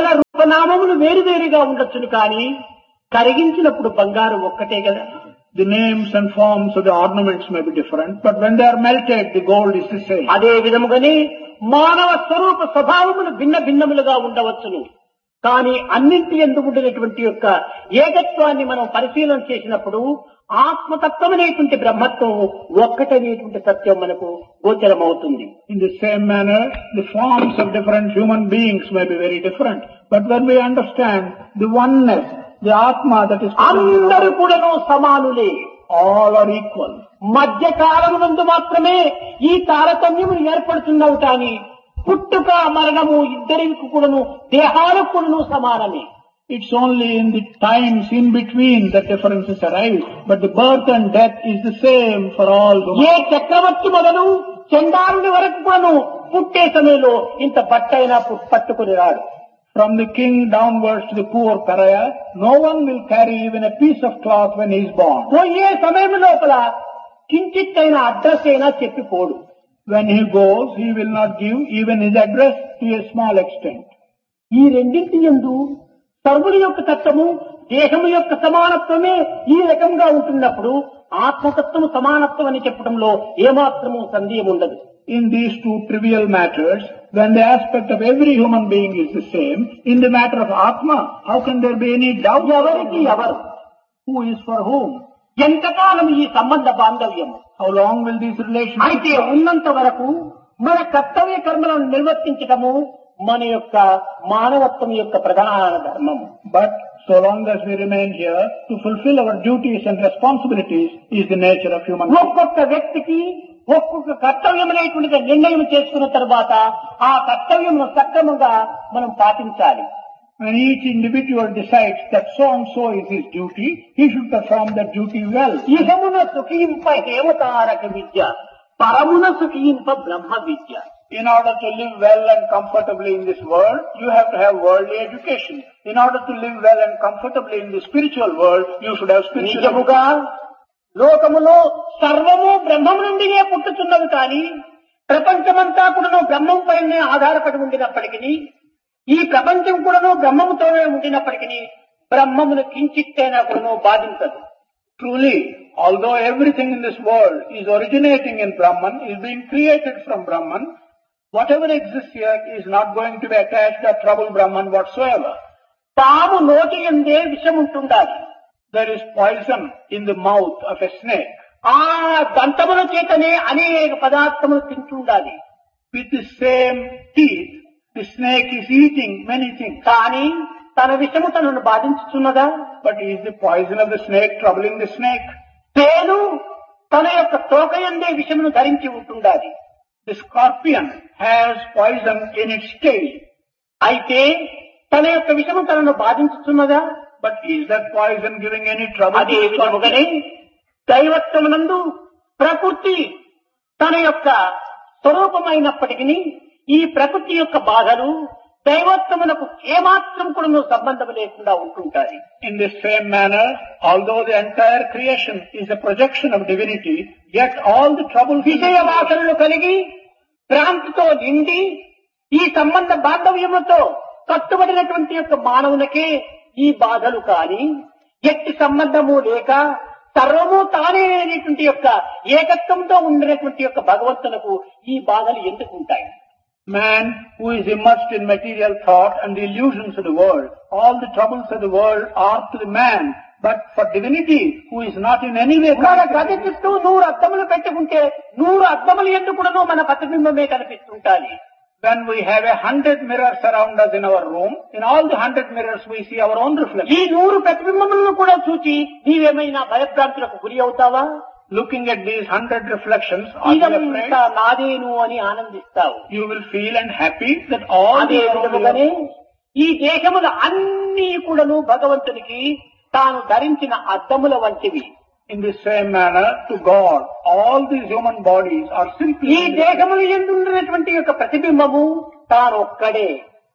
నామములు వేరు వేరుగా ఉండొచ్చును కానీ కరిగించినప్పుడు బంగారం ఒక్కటే కదా. The names and forms of the ornaments may be different, but when they are melted, the gold is the same. అదే విధముగానే మానవ స్వరూప స్వభావములు భిన్న భిన్నములుగా ఉండవచ్చును కానీ అన్నింటి యందు ఉండేటువంటి యొక్క ఏకత్వాన్ని మనం పరిశీలన చేసినప్పుడు ఆత్మతత్వం అనేటువంటి బ్రహ్మత్వం ఒక్కటనేటువంటి సత్యం మనకు గోచరమవుతుంది. In the same manner, the forms of different human beings may be very different, but when we understand the oneness, the Atma that is అందరూ కూడాను సమానులే, all are equal. మధ్య కాలమునందు మాత్రమే ఈ తారతమ్యములు ఏర్పడుతున్నవి కానీ పుట్టుక మరణము ఇద్దరికి కూడాను దేహాలకు కూడాను సమానమే. It's only in the times in between that differences arise, but the birth and death is the same for all human. ఏ చక్రవర్తి మొదలు చండాలుని వరకు కూడాను పుట్టే సమయంలో ఇంత బట్టైనా పట్టుకుని రాడు. From the king downwards to the poor pariah, no one will carry even a piece of cloth when he is born. పోయే సమయం లోపల కించిత్తైన అడ్రస్ అయినా చెప్పిపోడు. When he goes, he will not give even his address to a small extent. ఈ రెండింటి యందు సర్వుడి యొక్క తత్వము దేహము యొక్క సమానత్వమే ఈ రకంగా ఉంటున్నప్పుడు ఆత్మతత్వము సమానత్వం అని చెప్పడంలో ఏమాత్రము సందేహం ఉండదు. In these two trivial matters, when the aspect of every human being is the same, in the matter of Atma, how can there be any doubt? ఎవరికి ఎవరు, Who is for whom? ఎంతకాలం ఈ సంబంధ బాంధవ్యం, How long will these relations అయితే last? ఉన్నంత వరకు మన కర్తవ్య కర్మలను నిర్వర్తించటము మన యొక్క మానవత్వం యొక్క ప్రధాన ధర్మము. But so long as we remain here, to fulfill our duties and responsibilities is the nature of human being. ఒక్కొక్క వ్యక్తికి ఒక్కొక్క కర్తవ్యం అనేటువంటిది నిర్ణయం చేసుకున్న తర్వాత ఆ కర్తవ్యమును సక్రమంగా మనం పాటించాలి. When each individual decides that so and so is his duty, he should perform that duty well. ఇహమున సుఖింప హేమతారక Vidya, పరమున సుఖింప Brahma Vidya. In order to live well and comfortably in this world, you have to have worldly education. In order to live well and comfortably in the spiritual world, you should have spiritual education. నిజముగా లోకములో సర్వము బ్రహ్మము నుండినే పుట్టుతున్నది కానీ ప్రపంచమంతా కూడాను బ్రహ్మం పైనే ఆధారపడి ఉండినప్పటికీ ఈ ప్రపంచం కూడాను బ్రహ్మముతోనే ఉండినప్పటికీ బ్రహ్మమును కించిత్తైనా కూడాను బాధించదు. Truly, although everything in this world is originating in Brahman, is being created from Brahman, whatever exists here is not going to be attached or trouble Brahman whatsoever. పాము నోటి యందే విషం ఉంటుండాలి. There is poison in the mouth of a snake. ఆ దంతముల చేతనే అనేక పదార్థములు తింటుండాలి. With the same teeth, the snake is eating many things. కానీ తన విషము తనను బాధించుతున్నదా? But is the poison of the snake troubling the snake? తేను తన యొక్క తోకయందే విషమును ధరించి ఉంటుండాలి. The scorpion has poison in its tail. అయితే తన యొక్క విషము తనను బాధించుతున్నదా? But is that poison giving any trouble అదే to the విధముగానే scorpion? దైవత్వమునందు ప్రకృతి తన యొక్క స్వరూపమైనప్పటికీ ఈ ప్రకృతి యొక్క బాధలు దైవత్వమునకు ఏమాత్రం కూడా సంబంధం లేకుండా ఉంటుంటాయి. In the same manner, although the entire creation is a projection of divinity, yet all the troubles విషయ వాసనలు కలిగి భ్రాంతితో నిండి ఈ సంబంధ బాంధవ్యములతో కట్టుబడినటువంటి యొక్క మానవునికే ఈ బాధలు కాని ఎట్టి సంబంధము లేక సర్వము తానే అనేటువంటి యొక్క ఏకత్వంతో ఉండినటువంటి యొక్క భగవంతునకు ఈ బాధలు ఎందుకు ఉంటాయి? Man who is immersed in material thought and the illusions of the world, all the troubles of the world are to the man. But for divinity, who is not in any way మన గది connected, చుట్టూ నూరు అద్దములు పెట్టుకుంటే నూరు అద్దములు ఎందుకునో మన ప్రతిబింబమే కనిపిస్తుంటాయి. when we have a hundred mirrors around us in our room, in all the hundred mirrors we see our own reflection. ఈ నూరు ప్రతిబింబములను కూడా చూచి నీవేమైనా భయభ్రాంతులకు గురి అవుతావా? Looking at these hundred reflections, are you afraid? ఇదంతా నాదేను అని ఆనందిస్తావు. You will feel and happy that all అదే the విధముగానే ఈ దేహములు అన్ని కూడాను భగవంతునికి తాను ధరించిన అద్దముల వంటివి. In the same manner, to God, all these human bodies are simply ఈ దేహములు ఎందున్నటువంటి యొక్క ప్రతిబింబము తాను ఒక్కడే.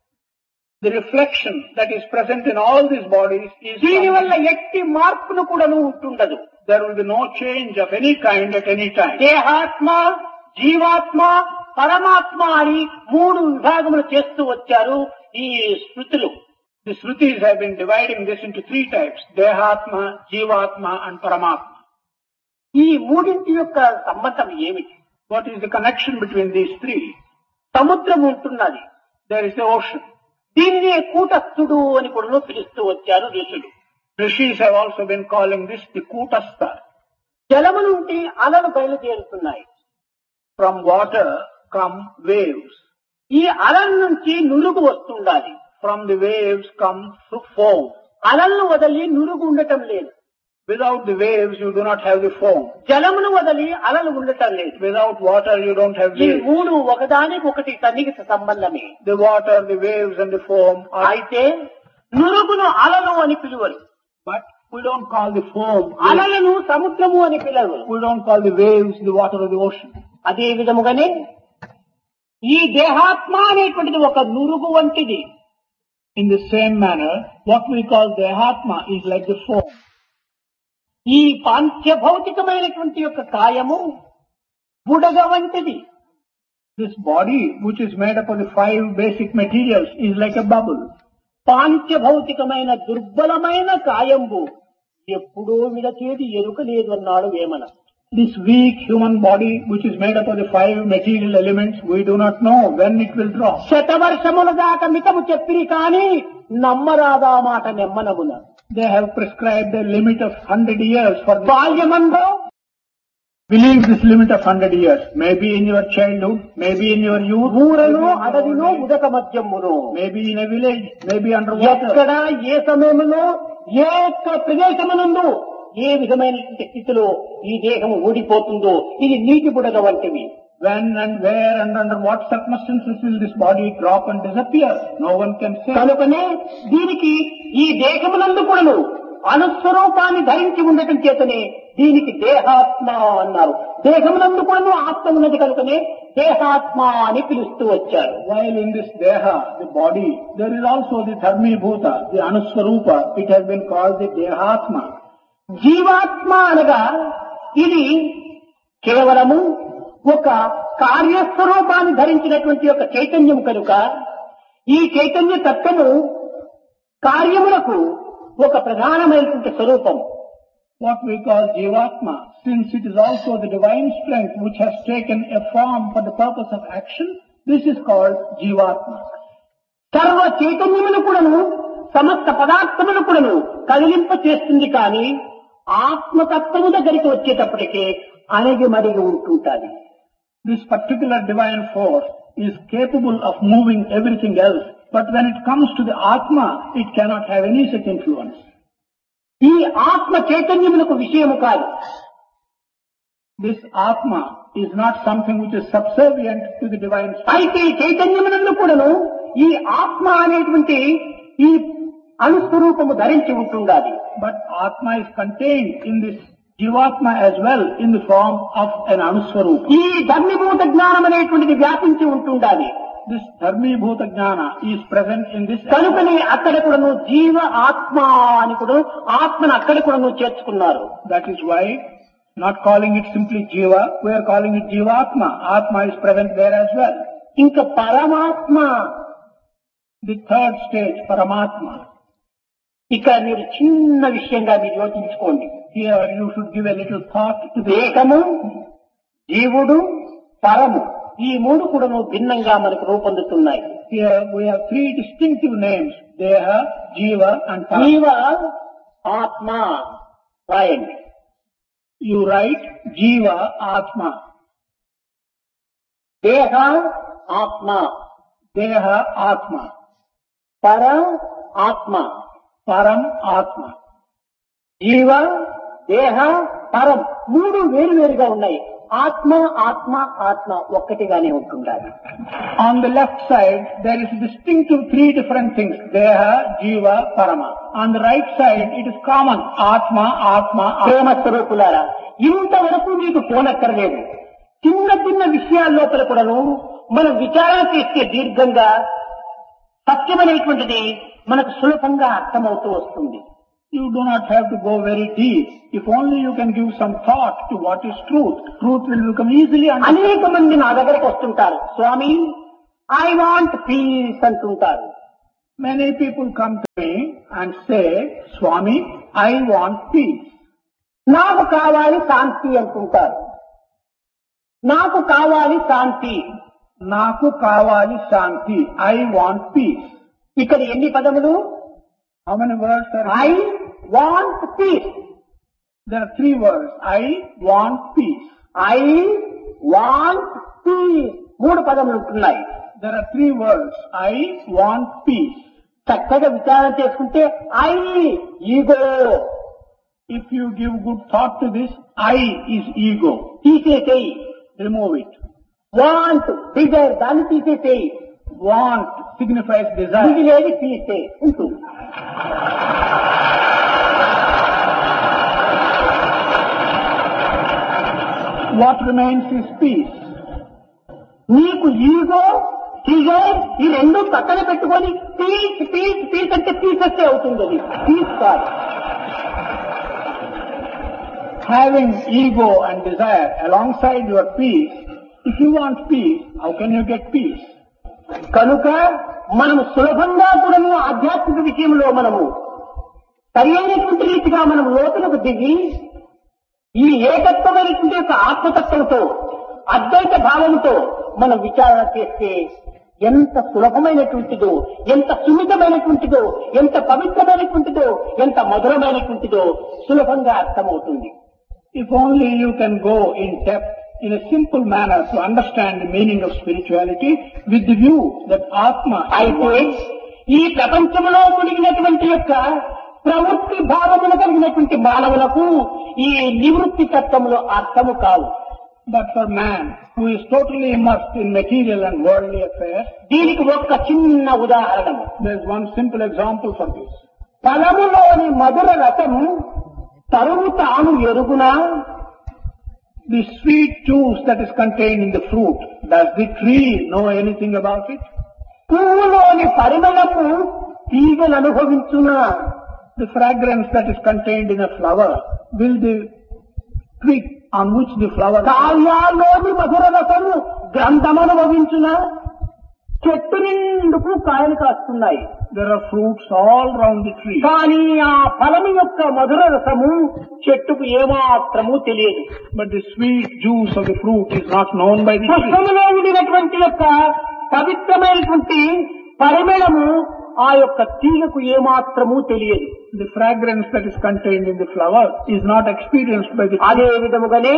the reflection that is present in all these bodies is దీని వల్ల ఎట్టి మార్పును కూడాను ఉంటుండదు. there will be no change of any kind at any time. దేహాత్మ, జీవాత్మ, పరమాత్మ అని మూడు విభాగములు చేస్తూ వచ్చారు ఈ స్మృతులు. The Shrutis have been dividing this into three types: Dehatma, Jivatma and Paramatma. ఈ మూడింటి యొక్క సంబంధం ఏమిటి? What is the connection between these three? సముద్రం ఉంటున్నది. There is the ocean. దీన్ని కూటస్థుడు అని కూడా పిలుస్తూ వచ్చారు ఋషులు. Rishis have also been calling this the Kutastha. జలము నుండి అలలు బయలుదేరుతున్నాయి. From water come waves. ఈ అలల నుంచి నురుగు వస్తుండాలి. From the waves come foam. అలలను వదిలి నురుగు ఉండటం లేదు. Without the waves you do not have the foam. జలమును వదిలి అలలు ఉండటం లేదు. Without water you don't have ఈ waves. మూడు ఒకదానికి ఒకటి సన్నిహిత సంబంధమే. The water, the waves and the foam are... అయితే నురుగును అలలు అని పిలువరు. But we don't call the foam. అలలను సముద్రము అని పిలవరు. We don't call the waves the water of the ocean. అదే విధముగానే ఈ దేహాత్మ అనేటువంటిది ఒక నురుగు వంటిది. In the same manner, what we call Dehatma is like the foam. ఈ పాంచభౌతికమైనటువంటి యొక్క కాయము బుడగ వంటిది. This body, which is made up of the five basic materials, is like a bubble. పాంచభౌతికమైన దుర్బలమైన కాయంబు ఎప్పుడో విడచేది ఎరుక లేదు అన్నాడు Vemana. This weak human body, which is made up of the five material elements, we do not know when it will drop. శతవర్షముల దాకా మితము చెప్పిరి కాని నమ్మరాదా మాట నెమ్మనమున. They have prescribed a limit of hundred years for this. బాల్యమందో Believe this limit of hundred years. Maybe in your childhood, maybe in your youth, ఊరను అడవిలో ఉదక మధ్యమును, maybe in a village, maybe underwater. ఎక్కడ ఏ సమయంలో ఏ ఒక్క ప్రదేశమునందు ఏ విధమైనటువంటి స్థితిలో ఈ దేహం ఊడిపోతుందో ఇది నీటి బుడగ వంటివి. When and where and under what circumstances will this body drop and disappear? No one can say. కనుకనే దీనికి ఈ దేహమునందు కూడాను అనుస్వరూపాన్ని ధరించి ఉండటం చేతనే దీనికి దేహాత్మ అన్నారు. దేహమునందు కూడాను ఆత్మ ఉన్నది కనుకనే దేహాత్మ అని పిలుస్తూ వచ్చారు. While in this deha, the body, there is also the dharmi bhuta, the anuswarupa. It has been called the dehatma. జీవాత్మ అనగా ఇది కేవలము ఒక కార్యస్వరూపాన్ని ధరించినటువంటి ఒక చైతన్యం కనుక ఈ చైతన్య తత్వము కార్యములకు ఒక ప్రధానమైనటువంటి స్వరూపం. What we call Jivatma, since it is also the divine strength which has taken a form for the purpose of action, this is called Jivatma. సర్వ చైతన్యమును కూడాను సమస్త పదార్థమును కూడాను కదిలింప చేస్తుంది కానీ ఆత్మతత్వము దగ్గరికి వచ్చేటప్పటికే అణిగి మరిగి ఉంటుంటాది. This particular divine force is capable of moving everything else, but when it comes to the Atma, it cannot have any such influence. ఈ ఆత్మ చైతన్యములకు విషయము కాదు. This Atma is not something which is subservient to the divine strength. అయితే చైతన్యమునందు కూడాను ఈ ఆత్మ అనేటువంటి ఈ అనుస్వరూపము ధరించి ఉంటుండాలి. But Atma is contained in this Jivatma as well in the form of an Anuswarupa. ఈ ధర్మభూత జ్ఞానం అనేటువంటిది వ్యాపించి ఉంటుండాలి. This Dharmi Bhuta Jnana is present in this. కనుకనే అక్కడ కూడాను జీవ ఆత్మ అని కూడా ఆత్మను అక్కడ కూడాను చేర్చుకున్నారు. That is why, not calling it simply Jiva, we are calling it Jivatma. Atma is present there as well. ఇంకా పరమాత్మ, The third stage, Paramatma. ఇక్కడ మీరు చిన్న విషయంగా మీరు యోచించుకోండి. Here you should give a little thought to the దేహము, జీవుడు, పరము ఈ మూడు కూడాను భిన్నంగా మనకు రూపొందుతున్నాయి. Here we have three distinctive names: Deha, Jiva and Para. జీవ ఆత్మ రాయండి. You write Jiva, Atma. దేహ ఆత్మ, Deha, Atma. పర ఆత్మ, Param, Atma. జీవ, దేహ, పరం మూడు వేరు వేరుగా ఉన్నాయి. ఆత్మ ఆత్మ ఆత్మ ఒక్కటిగానే ఉంటుండాలి. On the left side, there is distinctive three different things: Deha, Jiva, Parama. On the right side, it is common: Atma, Atma, Atma. ప్రేమ స్వరూపులారా, ఇంతవరకు మీకు పోనక్కర్లేదు. చిన్న చిన్న విషయాల లోపల కూడాను మనం విచారణ చేస్తే దీర్ఘంగా సత్యమనేటువంటిది మనకు సులభంగా అర్థమవుతూ వస్తుంది. You do not have to go very deep. If only you can give some thought to what is truth, truth will become easily understood. అనేక మంది నా దగ్గరకు వస్తుంటారు, స్వామి ఐ వాంట్ పీస్ అంటుంటారు. Many people come to me and say, Swami, I want peace. నాకు కావాలి శాంతి అనుకుంటారు. నాకు కావాలి శాంతి. నాకు కావాలి శాంతి. I want peace. ఇక్కడ ఎన్ని పదములు? How many words are I want peace. There are three words. I want peace. I want peace. మూడు పదములు ఉంటున్నాయి. There are three words. I want peace. చక్కగా విచారణ చేసుకుంటే I ego. If you give good thought to this, I is ego. తీసేసేయి. Remove it. Want, desire, దాన్ని తీసేసేయి. Want signifies desire. ఇది లేదు తీసే ఉంటుంది. What remains is peace. నీకు ఈగో, డిజైర్ ఈ రెండు పక్కన పెట్టుకొని పీస్ పీస్ పీస్ అంటే పీసెస్ అవుతుంది. అది పీస్ కాదు. Having ego and desire alongside your peace, if you want peace, how can you get peace? కనుక మనము సులభంగా కూడా ఆధ్యాత్మిక విషయంలో మనము సరైనటువంటి రీతిగా మనం లోతులకు దిగి ఈ ఏకత్వమైనటువంటి యొక్క ఆత్మతత్వంతో అద్వైత భావంతో మనం విచారణ చేస్తే ఎంత సులభమైనటువంటిదో, ఎంత సున్నితమైనటువంటిదో, ఎంత పవిత్రమైనటువంటిదో, ఎంత మధురమైనటువంటిదో సులభంగా అర్థమవుతుంది. If only you can go in depth in a simple manner to understand the meaning of spirituality with the view that Atma. అయితే ఈ ప్రపంచంలో కలిగినటువంటి యొక్క ప్రవృత్తి భావములు కలిగినటువంటి మానవులకు ఈ నివృత్తి తత్వములో అర్థము కావు. But for man who is totally immersed in material and worldly affairs, దీనికి ఒక్క చిన్న ఉదాహరణ. there is one simple example for this. ఫలములోని మధుర రసం తరువు తాను ఎరుగునా? The sweet juice that is contained in the fruit, does the tree know anything about it? పువ్వులోని పరిమళము తీగలు అనుభవించునా? The fragrance that is contained in a flower, will the twig on which the flower is? కాయాల్లోని మధుర రసము గ్రంథం అనుభవించునా? చెట్టు నిండుకు కాయలు కాస్తున్నాయి. There are fruits all round the tree. కానీ ఆ ఫలము యొక్క మధుర రసము చెట్టుకు ఏమాత్రము తెలియదు. But the sweet juice of the fruit is not known by the tree. పుష్పములో ఉండినటువంటి యొక్క పవిత్రమైనటువంటి పరిమళము ఆ యొక్క తీగకు ఏమాత్రము తెలియదు. The fragrance that is contained in the flower is not experienced by the tree. అదే విధముగానే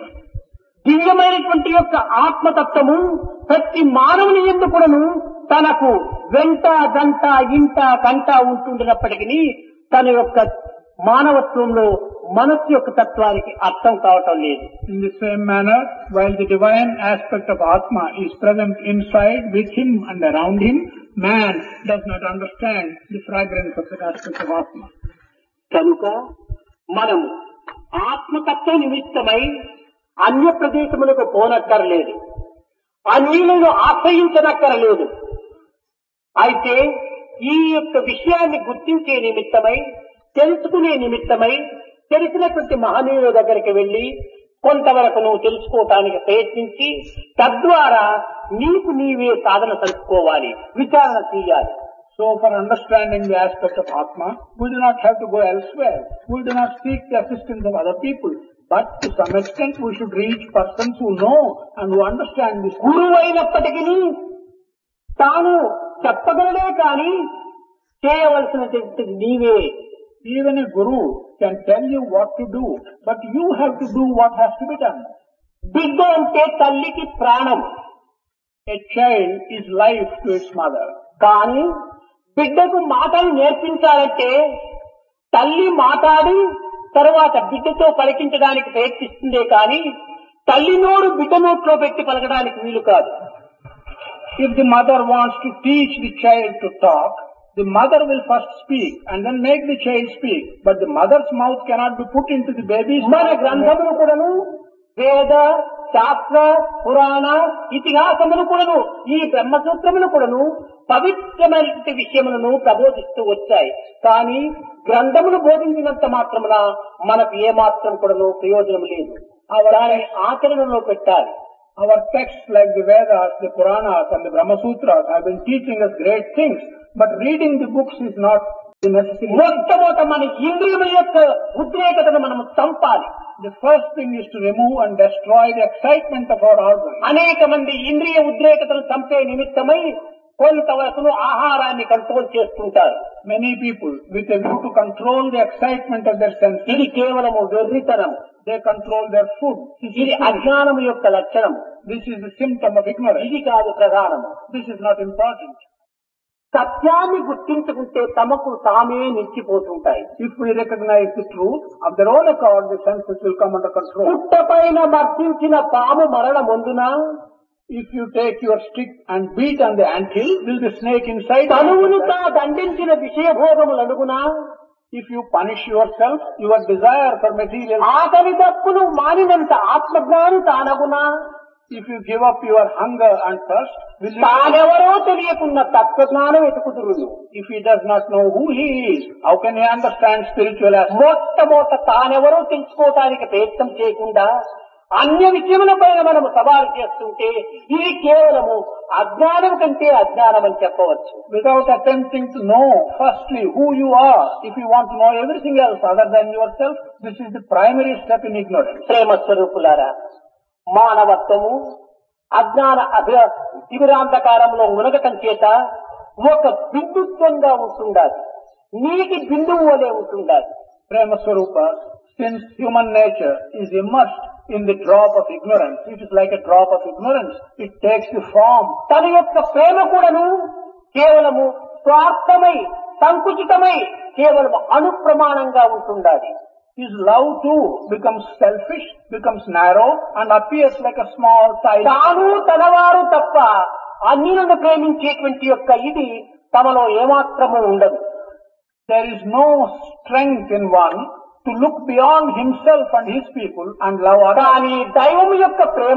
దివ్యమైనటువంటి యొక్క ఆత్మతత్వము ప్రతి మానవుని యందు కూడాను తనకు వెంట దంట ఇంట కంట ఉంటుండినప్పటికీ తన యొక్క మానవత్వంలో మనస్సు యొక్క తత్వానికి అర్థం కావటం లేదు. In the same manner, while the divine aspect of Atma is present inside, with him and around him, man does not understand the fragrance of that aspect of Atma. కనుక మనము ఆత్మతత్వ నిమిత్తమై అన్య ప్రదేశములకు పోనక్కరలేదు, అన్యులను ఆశ్రయించనక్కరలేదు. అయితే ఈ యొక్క విషయాన్ని గుర్తించే నిమిత్తమై, తెలుసుకునే నిమిత్తమై తెలిసినటువంటి మహనీయుల దగ్గరికి వెళ్లి కొంతవరకు నువ్వు తెలుసుకోవటానికి ప్రయత్నించి తద్వారా నీకు నీవే సాధన తెలుసుకోవాలి, విచారణ చేయాలి. So for understanding the aspect of Atma, we do not have to go elsewhere. We do not seek the assistance of other people. But to some extent we should reach persons who know and who understand this. గురువు అయినప్పటికీ తాను చెప్పగలడే కానీ చేయవలసినటువంటి నీవే. Even a guru can tell you what to do, but you have to do what has to be done. బిడ్డ అంటే తల్లికి ప్రాణం. A child is life to its mother. కానీ బిడ్డకు మాటలు నేర్పించాలంటే తల్లి మాట్లాడి తర్వాత బిడ్డతో పలికించడానికి ప్రయత్నిస్తుందే కానీ తల్లి నోరు బిడ్డ నోట్లో పెట్టి పలకడానికి వీలు కాదు. If the mother wants to teach the child to talk, the mother will first speak and then make the child speak. But the mother's mouth cannot be put into the baby's మన mouth. గ్రంథములు కూడాను వేద శాస్త్ర పురాణ ఇతిహాసములు కూడాను ఈ బ్రహ్మసూత్రములు కూడాను పవిత్రమైన విషయములను ప్రబోధిస్తూ వచ్చాయి. కానీ గ్రంథములు బోధించినంత మాత్రమున మనకు ఏమాత్రం కూడాను ప్రయోజనం లేదు. దానిని ఆచరణలో పెట్టాలి. Our texts like the Vedas, the Puranas and the Brahma Sutras have been teaching us great things, but reading the books is not the necessary. మొట్టమొదట మన ఇంద్రియముల యొక్క ఉద్రేకతను మనం చంపాలి. The first thing is to remove and destroy the excitement of our organs. అనేక మంది ఇంద్రియ ఉద్రేకతను చంపే నిమిత్తమై కొంతవరకు ఆహారాన్ని కంట్రోల్ చేస్తుంటారు. Many people, with a view to control the excitement of their senses, ఇది కేవలము వెర్రితనం. they control their food. ఇది అజ్ఞానము యొక్క లక్షణం. This is the symptom of ignorance. ఇది కాదు ప్రధానము. This is not important. సత్యాన్ని గుర్తించుకుంటే తమకు తామే నిలిచిపోతుంటాయి. If we recognize the truth, of their own accord, the senses will come under control. పుట్టపైన మర్దించిన పాము మరణ ముందున, if you take your stick and beat on the anthill, will the snake inside? తనువును తా దండించిన విషయభోగములనుగునా, if you punish yourself, your desire for material, ఆకలి దప్పును మానినంత ఆత్మజ్ఞాని తానగునా, if you give up your hunger and thirst, will you, తానెవరో తెలియకున్న తత్వజ్ఞానం వెతుకుదురును. if he does not know who he is, how can he understand spiritual aspects? మొట్టమొదట తానెవరో తెలుసుకోవడానికి ప్రయత్నం చేయకుండా అన్య విషయములపైన మనము సవాలు చేస్తుంటే ఇది కేవలము అజ్ఞానం కంటే అజ్ఞానం అని చెప్పవచ్చు. Without attempting to know firstly who you are, if you want to know everything else other than yourself, this is the primary step in ignorance. ప్రేమ స్వరూపులారా, మానవత్వము అజ్ఞాన అభి తిమిరాంధకారంలో మునగటం చేత ఒక బిందుత్వంగా ఉంటుండాలి. నీటి బిందువు వలె ఉంటుండాలి. Prema Swarupa, since human nature is immersed in the drop of ignorance, it is like a drop of ignorance. It takes the form. తన యొక్క ప్రేమ కూడాను కేవలము స్వార్థమై సంకుచితమై కేవలం అనుప్రమాణంగా ఉంటుండాలి. His love too becomes selfish, becomes narrow and appears like a small size. తాను తనవారు తప్ప అన్యులను ప్రేమించేటువంటి యొక్క ఇది తమలో ఏమాత్రము ఉండదు. There is no strength in one to look beyond himself and his people and love others. కానీ దైవం యొక్క ప్రేమ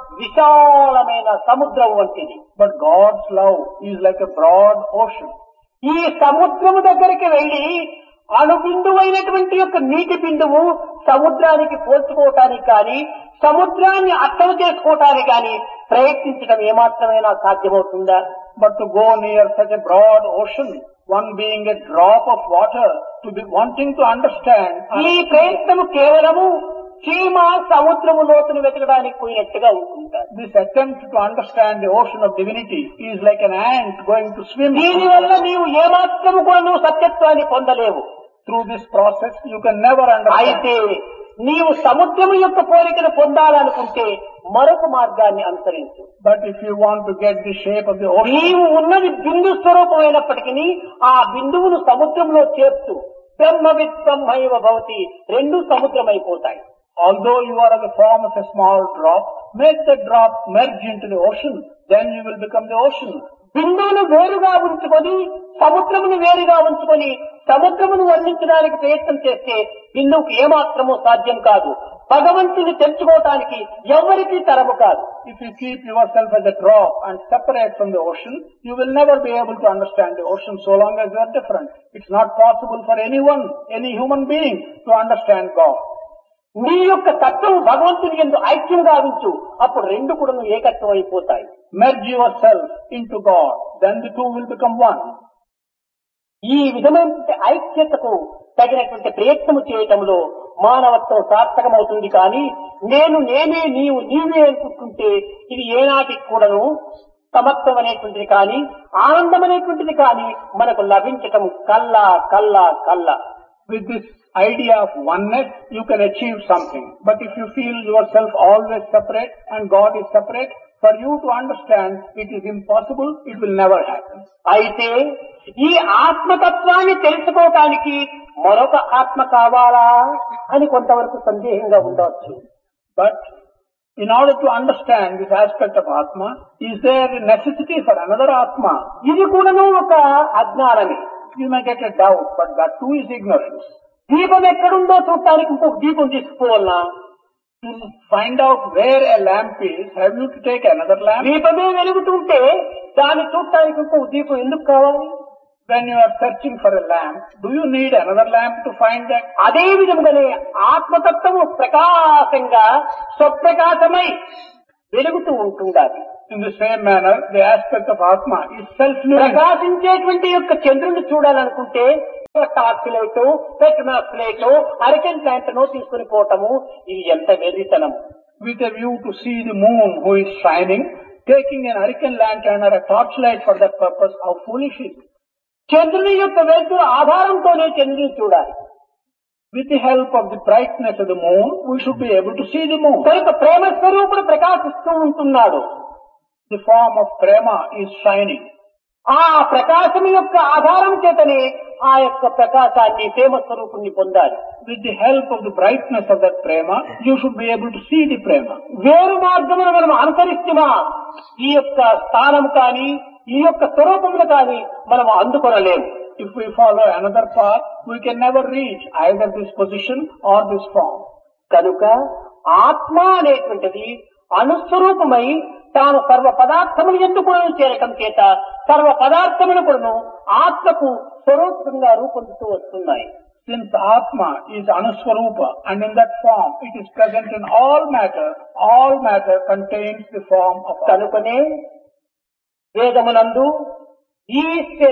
విశాలమైన సముద్రం వంటిది. But God's love is like a broad ocean. ఈ సముద్రము దగ్గరికి వెళ్లి అణుబిందువైనటువంటి యొక్క నీటి బిందువు సముద్రానికి పోల్చుకోవటానికి కానీ సముద్రాన్ని అర్థం చేసుకోవటానికి కానీ ప్రయత్నించడం ఏమాత్రమైనా సాధ్యమవుతుందా? But to go near such a broad ocean, one being a drop of water, to be wanting to understand, ఈ ప్రయత్నము కేవలము చీమ సముద్రము లోతును వెతకడానికి పోయినట్టుగా ఉంటుంటారు. this attempt to understand the ocean of divinity is like an ant going to swim. దీనివల్ల నీవు ఏమాత్రము కూడా నువ్వు సత్యత్వాన్ని పొందలేవు. Through this process you can never understand. అయితే నీవు సముద్రము యొక్క పోలికను పొందాలనుకుంటే మరొక మార్గాన్ని అనుసరించు. But if you want to get the shape of the ocean, నీవు ఉన్నది బిందు స్వరూపమైనప్పటికీ ఆ బిందువును సముద్రంలో చేర్చు. బ్రహ్మవిత్ బ్రహ్మైవ భవతి, రెండు సముద్రమైపోతాయి. although you are of the form of a small drop, make the drop merge into the ocean, then you will become the ocean. బిందువును వేరుగా ఉంచుకొని సముద్రమును వేరుగా ఉంచుకొని సముద్రమును వర్ణించడానికి ప్రయత్నం చేస్తే బిందువుకు ఏమాత్రమూ సాధ్యం కాదు. భగవంతుని తెలుసుకోవటానికి ఎవరికీ తరము కాదు. If you keep yourself as a drop and separate from the ocean, you will never be able to understand the ocean so long as you are different. It's not possible for anyone, any human being to understand God. నీ యొక్క తత్వం భగవంతుని యందు ఐక్యం గావించు, అప్పుడు రెండు కూడా ఏకత్వం అయిపోతాయి. Merge yourself into God, then the two will become one. ఈ విధమైన ఐక్యతకు తగినటువంటి ప్రయత్నము చేయటంలో మానవత్వం సార్థకమవుతుంది. కానీ నేను నేనే నీవు నీవే అనుకుంటుంటే ఇది ఏనాటికి కూడాను సమత్వం అనేటువంటిది కానీ ఆనందం అనేటువంటిది కానీ మనకు లభించటం కల్లా కల్లా కల్లా. With this idea of oneness, you can achieve something. But if you feel yourself always separate and God is separate, for you to understand it is impossible, it will never happen. అయితే ఈ ఆత్మతత్వాన్ని తెలుసుకోవటానికి మరొక ఆత్మ కావాలా అని కొంతవరకు సందేహంగా ఉండవచ్చు. But in order to understand this aspect of Atma, is there a necessity for another Atma? ఇది కూడాను ఒక అజ్ఞానమే. You may get a doubt, but that too is ignorance. దీపం ఎక్కడుందో చూడటానికి ఇంకొక దీపం తీసుకుపోవాలనా? To find out where a lamp is, have you to take another lamp? దీపమే వెలుగుతుంటే దాన్ని చూడటానికి ఇంకొక దీపం ఎందుకు కావాలి? When you are searching for a lamp, do you need another lamp to find that? అదే విధంగానే ఆత్మతత్వము ప్రకాశంగా స్వప్రకాశమై వెలుగుతూ ఉంటుండాలి. In the same manner, the aspect of Atma is self-luminous. ప్రకాశించేటువంటి యొక్క చంద్రుని చూడాలనుకుంటే torch light, Petromax light, hurricane plant no తీసుకుని పోవటము ఇది ఎంత వెర్రితనం. With a view to see the moon who is shining, taking an hurricane lantern or a torchlight for that purpose, how foolish is it? చంద్రుని యొక్క వెలుతురు ఆధారంతోనే చంద్రుని చూడాలి. With the help of the brightness of the moon, we should be able to see the moon. కనుక ప్రేమ స్వరూపుడు ప్రకాశిస్తూ ఉంటున్నాడు. The form of prema is shining. ఆ ప్రకాశం యొక్క ఆధారం చేతనే ఆ యొక్క ప్రకాశాన్ని ప్రేమ స్వరూపుణ్ణి పొందాలి. With the help of the brightness of that prema, you should be able to see the prema. వేరు మార్గమును మనం అనుసరిస్తున్నా ఈ యొక్క స్థానం కానీ ఈ యొక్క స్వరూపములు కానీ మనం అందుకొనలేము. If we follow another path, we can never reach either this position or this form. కనుక ఆత్మ అనేటువంటిది అనుస్వరూపమై తాను సర్వ పదార్థములు ఎందుకు చేరటం చేత సర్వ పదార్థములు కూడా ఆత్మకు స్వరూపంగా రూపొందుతూ వస్తున్నాయి. Since Atma is Anuswarupa and in that form it is present in all matter, all matter contains the form of Atma. కనుకనే వేదమునందు ఈశ్వర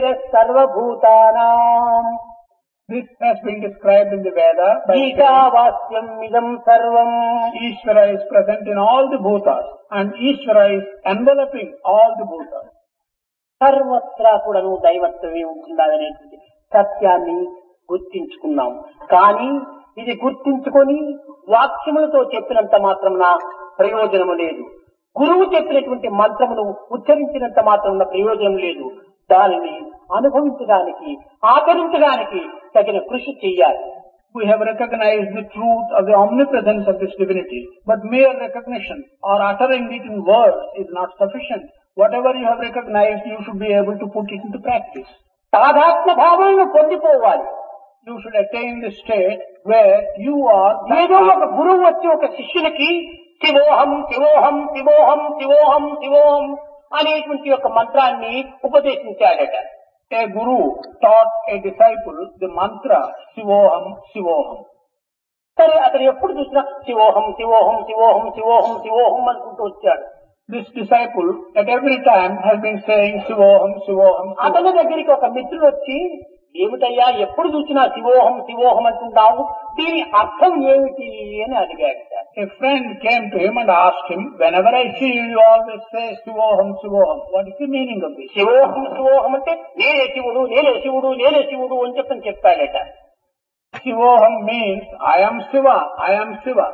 సర్వభూతానాం, This has been described in the Veda by ఈశావాస్యం ఇదం సర్వం. Ishvara is present in all the bhutas and Ishvara is enveloping all the bhutas. సర్వత్రా కూడాను దైవత్వమే ఉంటుందనేటువంటి సత్యాన్ని గుర్తించుకున్నాం. కానీ ఇది గుర్తించుకొని వాక్యములతో చెప్పినంత మాత్రమున ప్రయోజనము లేదు. గురువు చెప్పినటువంటి మంత్రమును ఉచ్చరించినంత మాత్రమున ప్రయోజనం లేదు. దానిని అనుభవించడానికి ఆచరించడానికి తగిన కృషి చెయ్యాలి. We have recognized the truth of the omnipresence of this divinity, but mere recognition or uttering it in words is not sufficient. Whatever you have recognized, you should be able to put it into practice. తాదాత్మ్య భావాలను పొందిపోవాలి. You should attain the state where you are. ఏదో ఒక గురువు వచ్చి ఒక శిష్యునికి శివోహం శివోహం శివోహం శివోహం శివోహం అనేటువంటి ఒక మంత్రాన్ని ఉపదేశించాడట. A guru taught a disciple the mantra Sivoham Sivoham. సరే అతను ఎప్పుడు చూసినా శివోహం శివోహం శివోహం శివోహం శివోహం అనుకుంటూ వచ్చాడు. This disciple at every time has been saying Sivoham Sivoham. అతని దగ్గరికి ఒక మిత్రుడు వచ్చి ఏమిటయ్యా ఎప్పుడు చూసినా శివోహం శివోహం అంటున్నావు, దీని అర్థం ఏమిటి అని అడిగాడు. A friend came to him and asked him, whenever I see you, you always say Sivoham Sivoham. What is the meaning of this? శివోహం శివోహం అంటే నేనే శివుడు నేనే శివుడు నేనే శివుడు అని చెప్పని చెప్పాడట. Sivoham means I am Shiva, I am Shiva.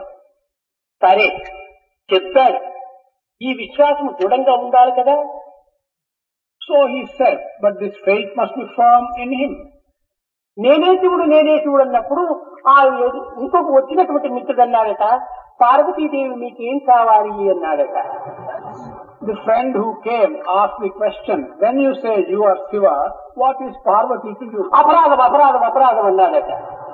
సరే చెప్పాడు, ఈ విశ్వాసం దృఢంగా ఉండాలి కదా. So he said, but this faith must be firm in him. నేనే శివుడు నేనే శివుడు అన్నప్పుడు ఆ ఇంకొక వచ్చినటువంటి మిత్రుడు అన్నాడట, పార్వతీదేవి మీకేం కావాలి అన్నాడట. The friend who came asked the question, when you say you are Shiva, what is Parvati to you? అపరాధం అపరాధం అపరాధం అన్నాడట.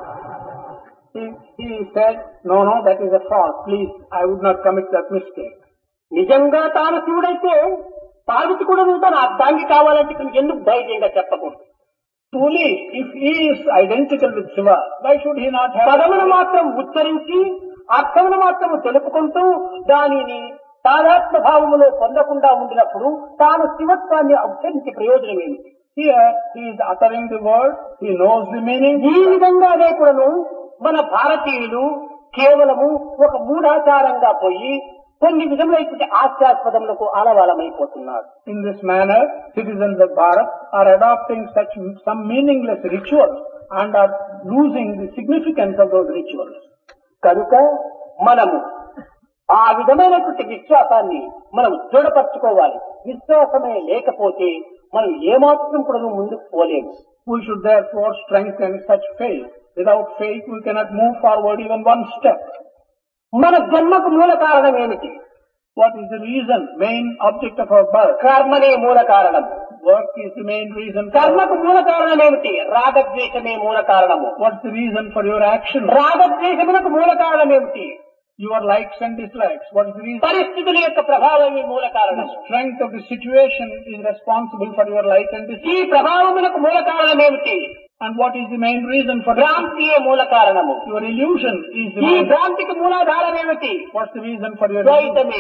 He, he said, no, no, that is a fault. Please, I would not commit that mistake. నిజంగా తాను శివుడైతే పార్వతి కూడా తన అర్థాంగి కావాలంటే ఎందుకు ధైర్యంగా చెప్పకూడదు. Truly, if he is identical with Shiva, why should he not have... పదమును మాత్రం ఉచ్చరించి అర్థమును మాత్రం తెలుపుకుంటూ దానిని తాదాత్మ భావములో పొందకుండా ఉండినప్పుడు తాను శివత్వాన్ని ఉచ్చరించి ప్రయోజనం ఏమిటి? Here, he is uttering the word, he knows the meaning. ఈ విధంగానే కూడాను మన భారతీయులు కేవలము ఒక మూఢాచారంగా పోయి కొన్ని విధములైన హాస్యాస్పదములకు ఆలవాలమైపోతున్నారు. In this manner, citizens of Bharat are adopting such some meaningless rituals and are losing the significance of those rituals. కనుక మనము ఆ విధమైనటువంటి విశ్వాసాన్ని మనం దృఢపరచుకోవాలి. విశ్వాసమే లేకపోతే మనం ఏమాత్రం కూడా ముందుకు పోలేము. We should therefore strengthen such faith. Without faith, we cannot move forward even one step. మన జన్మకు మూల కారణం ఏమిటి? What is the reason, main object of our birth? కర్మనే మూల కారణం. Work is the main reason. కర్మకు మూల కారణం ఏమిటి? రాగద్వేషమే మూల కారణము. What's the reason for your action? రాగద్వేషములకు మూల కారణం ఏమిటి? Your likes and dislikes. What is the reason? పరిస్థితుల యొక్క ప్రభావమే మూల కారణం. The strength of the situation is responsible for your like and dislike. ఈ ప్రభావములకు మూల కారణం ఏమిటి? And what is the main reason for that? భ్రాంతియే మూల కారణము. Your illusion is the ఈ main. భ్రాంతికి మూలాధారం ఏమిటి? What's the reason for your ద్వైతమే.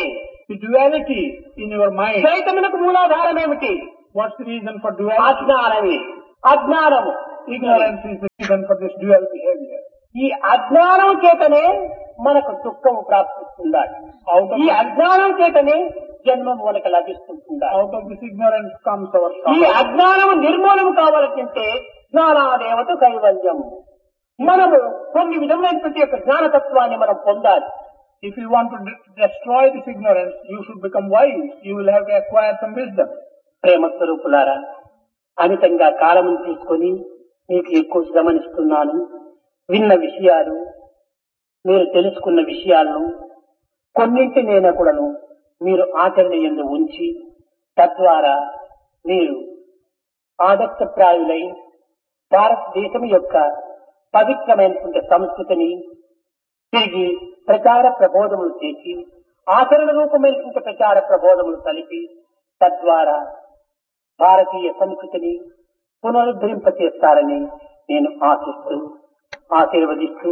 the duality in your mind. ద్వైతమునకు మూలాధారం ఏమిటి? What's the reason for duality? అజ్ఞానమే. అజ్ఞానము. Ignorance is the reason for this dual behavior. ఈ అజ్ఞానం చేతనే మనకు దుఃఖము ప్రాప్తిస్తుండాలి. ఈ అజ్ఞానం చేతనే జన్మం మనకు లభిస్తుంటుండాలి. Out of this ignorance comes our ఈ sorrow. అజ్ఞానము నిర్మూలన కావాలంటే జ్ఞానాదేవత కైవల్యం. మనము కొన్ని విధమైనటువంటి యొక్క జ్ఞానతత్వాన్ని మనం పొందాలి. If you want to de- destroy this ignorance, you should become wise. You will have to acquire some wisdom. ప్రేమ స్వరూపులారా, అమితంగా కాలము తీసుకొని మీకు ఎక్కువ గమనిస్తున్నాను. విన్న విషయాలు, మీరు తెలుసుకున్న విషయాలను కొన్నింటినైనా కూడాను మీరు ఆచరణ యందు ఉంచి తద్వారా మీరు ఆదర్శప్రాయులై భారతదేశం యొక్క పవిత్రమైనటువంటి సంస్కృతిని తిరిగి ప్రచార ప్రబోధములు చేసి ఆచరణ రూపమైనటువంటి ప్రచార ప్రబోధములు కలిపి తద్వారా భారతీయ సంస్కృతిని పునరుద్ధరింపచేస్తారని నేను ఆశిస్తూ ఆశీర్వదిస్తూ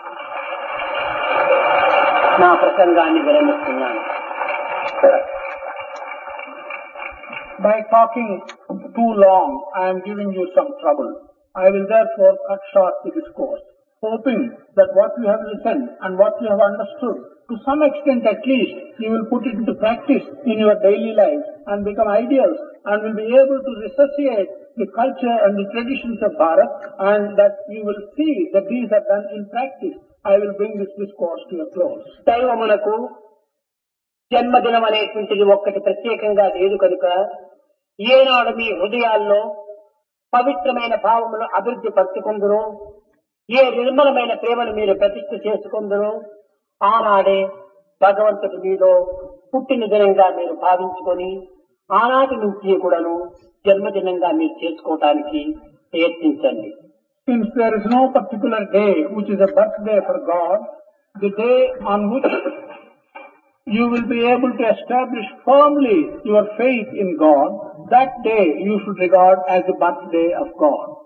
నా ప్రసంగాన్ని విరమిస్తున్నాను. By talking too long, I am giving you some trouble. I will therefore cut short the discourse, hoping that what you have listened and what you have understood, to some extent at least, you will put it into practice in your daily life and become ideals and will be able to resuscitate the culture and the traditions of Bharat, and that you will see that these are done in practice. I will bring this discourse to a close. దైవమునకు జన్మదినం అనేటువంటిది ఒక్కటి ప్రత్యేకంగా లేదు కనుక ఏనాడు మీ హృదయాల్లో పవిత్రమైన భావములు అభివృద్ధి పరుచుకుందరో, ఏ నిర్మలమైన ప్రేమను మీరు ప్రతిష్ఠ చేసుకుందరో ఆనాడే భగవంతుడి మీదో పుట్టిన దినంగా మీరు భావించుకొని ఆనాటి నుంచి కూడాను జన్మదినంగా మీరు చేసుకోవటానికి ప్రయత్నించండి. Since there is no particular day which is a birthday for God, the day on which you will be able to establish firmly your faith in God, that day you should regard as the birthday of God.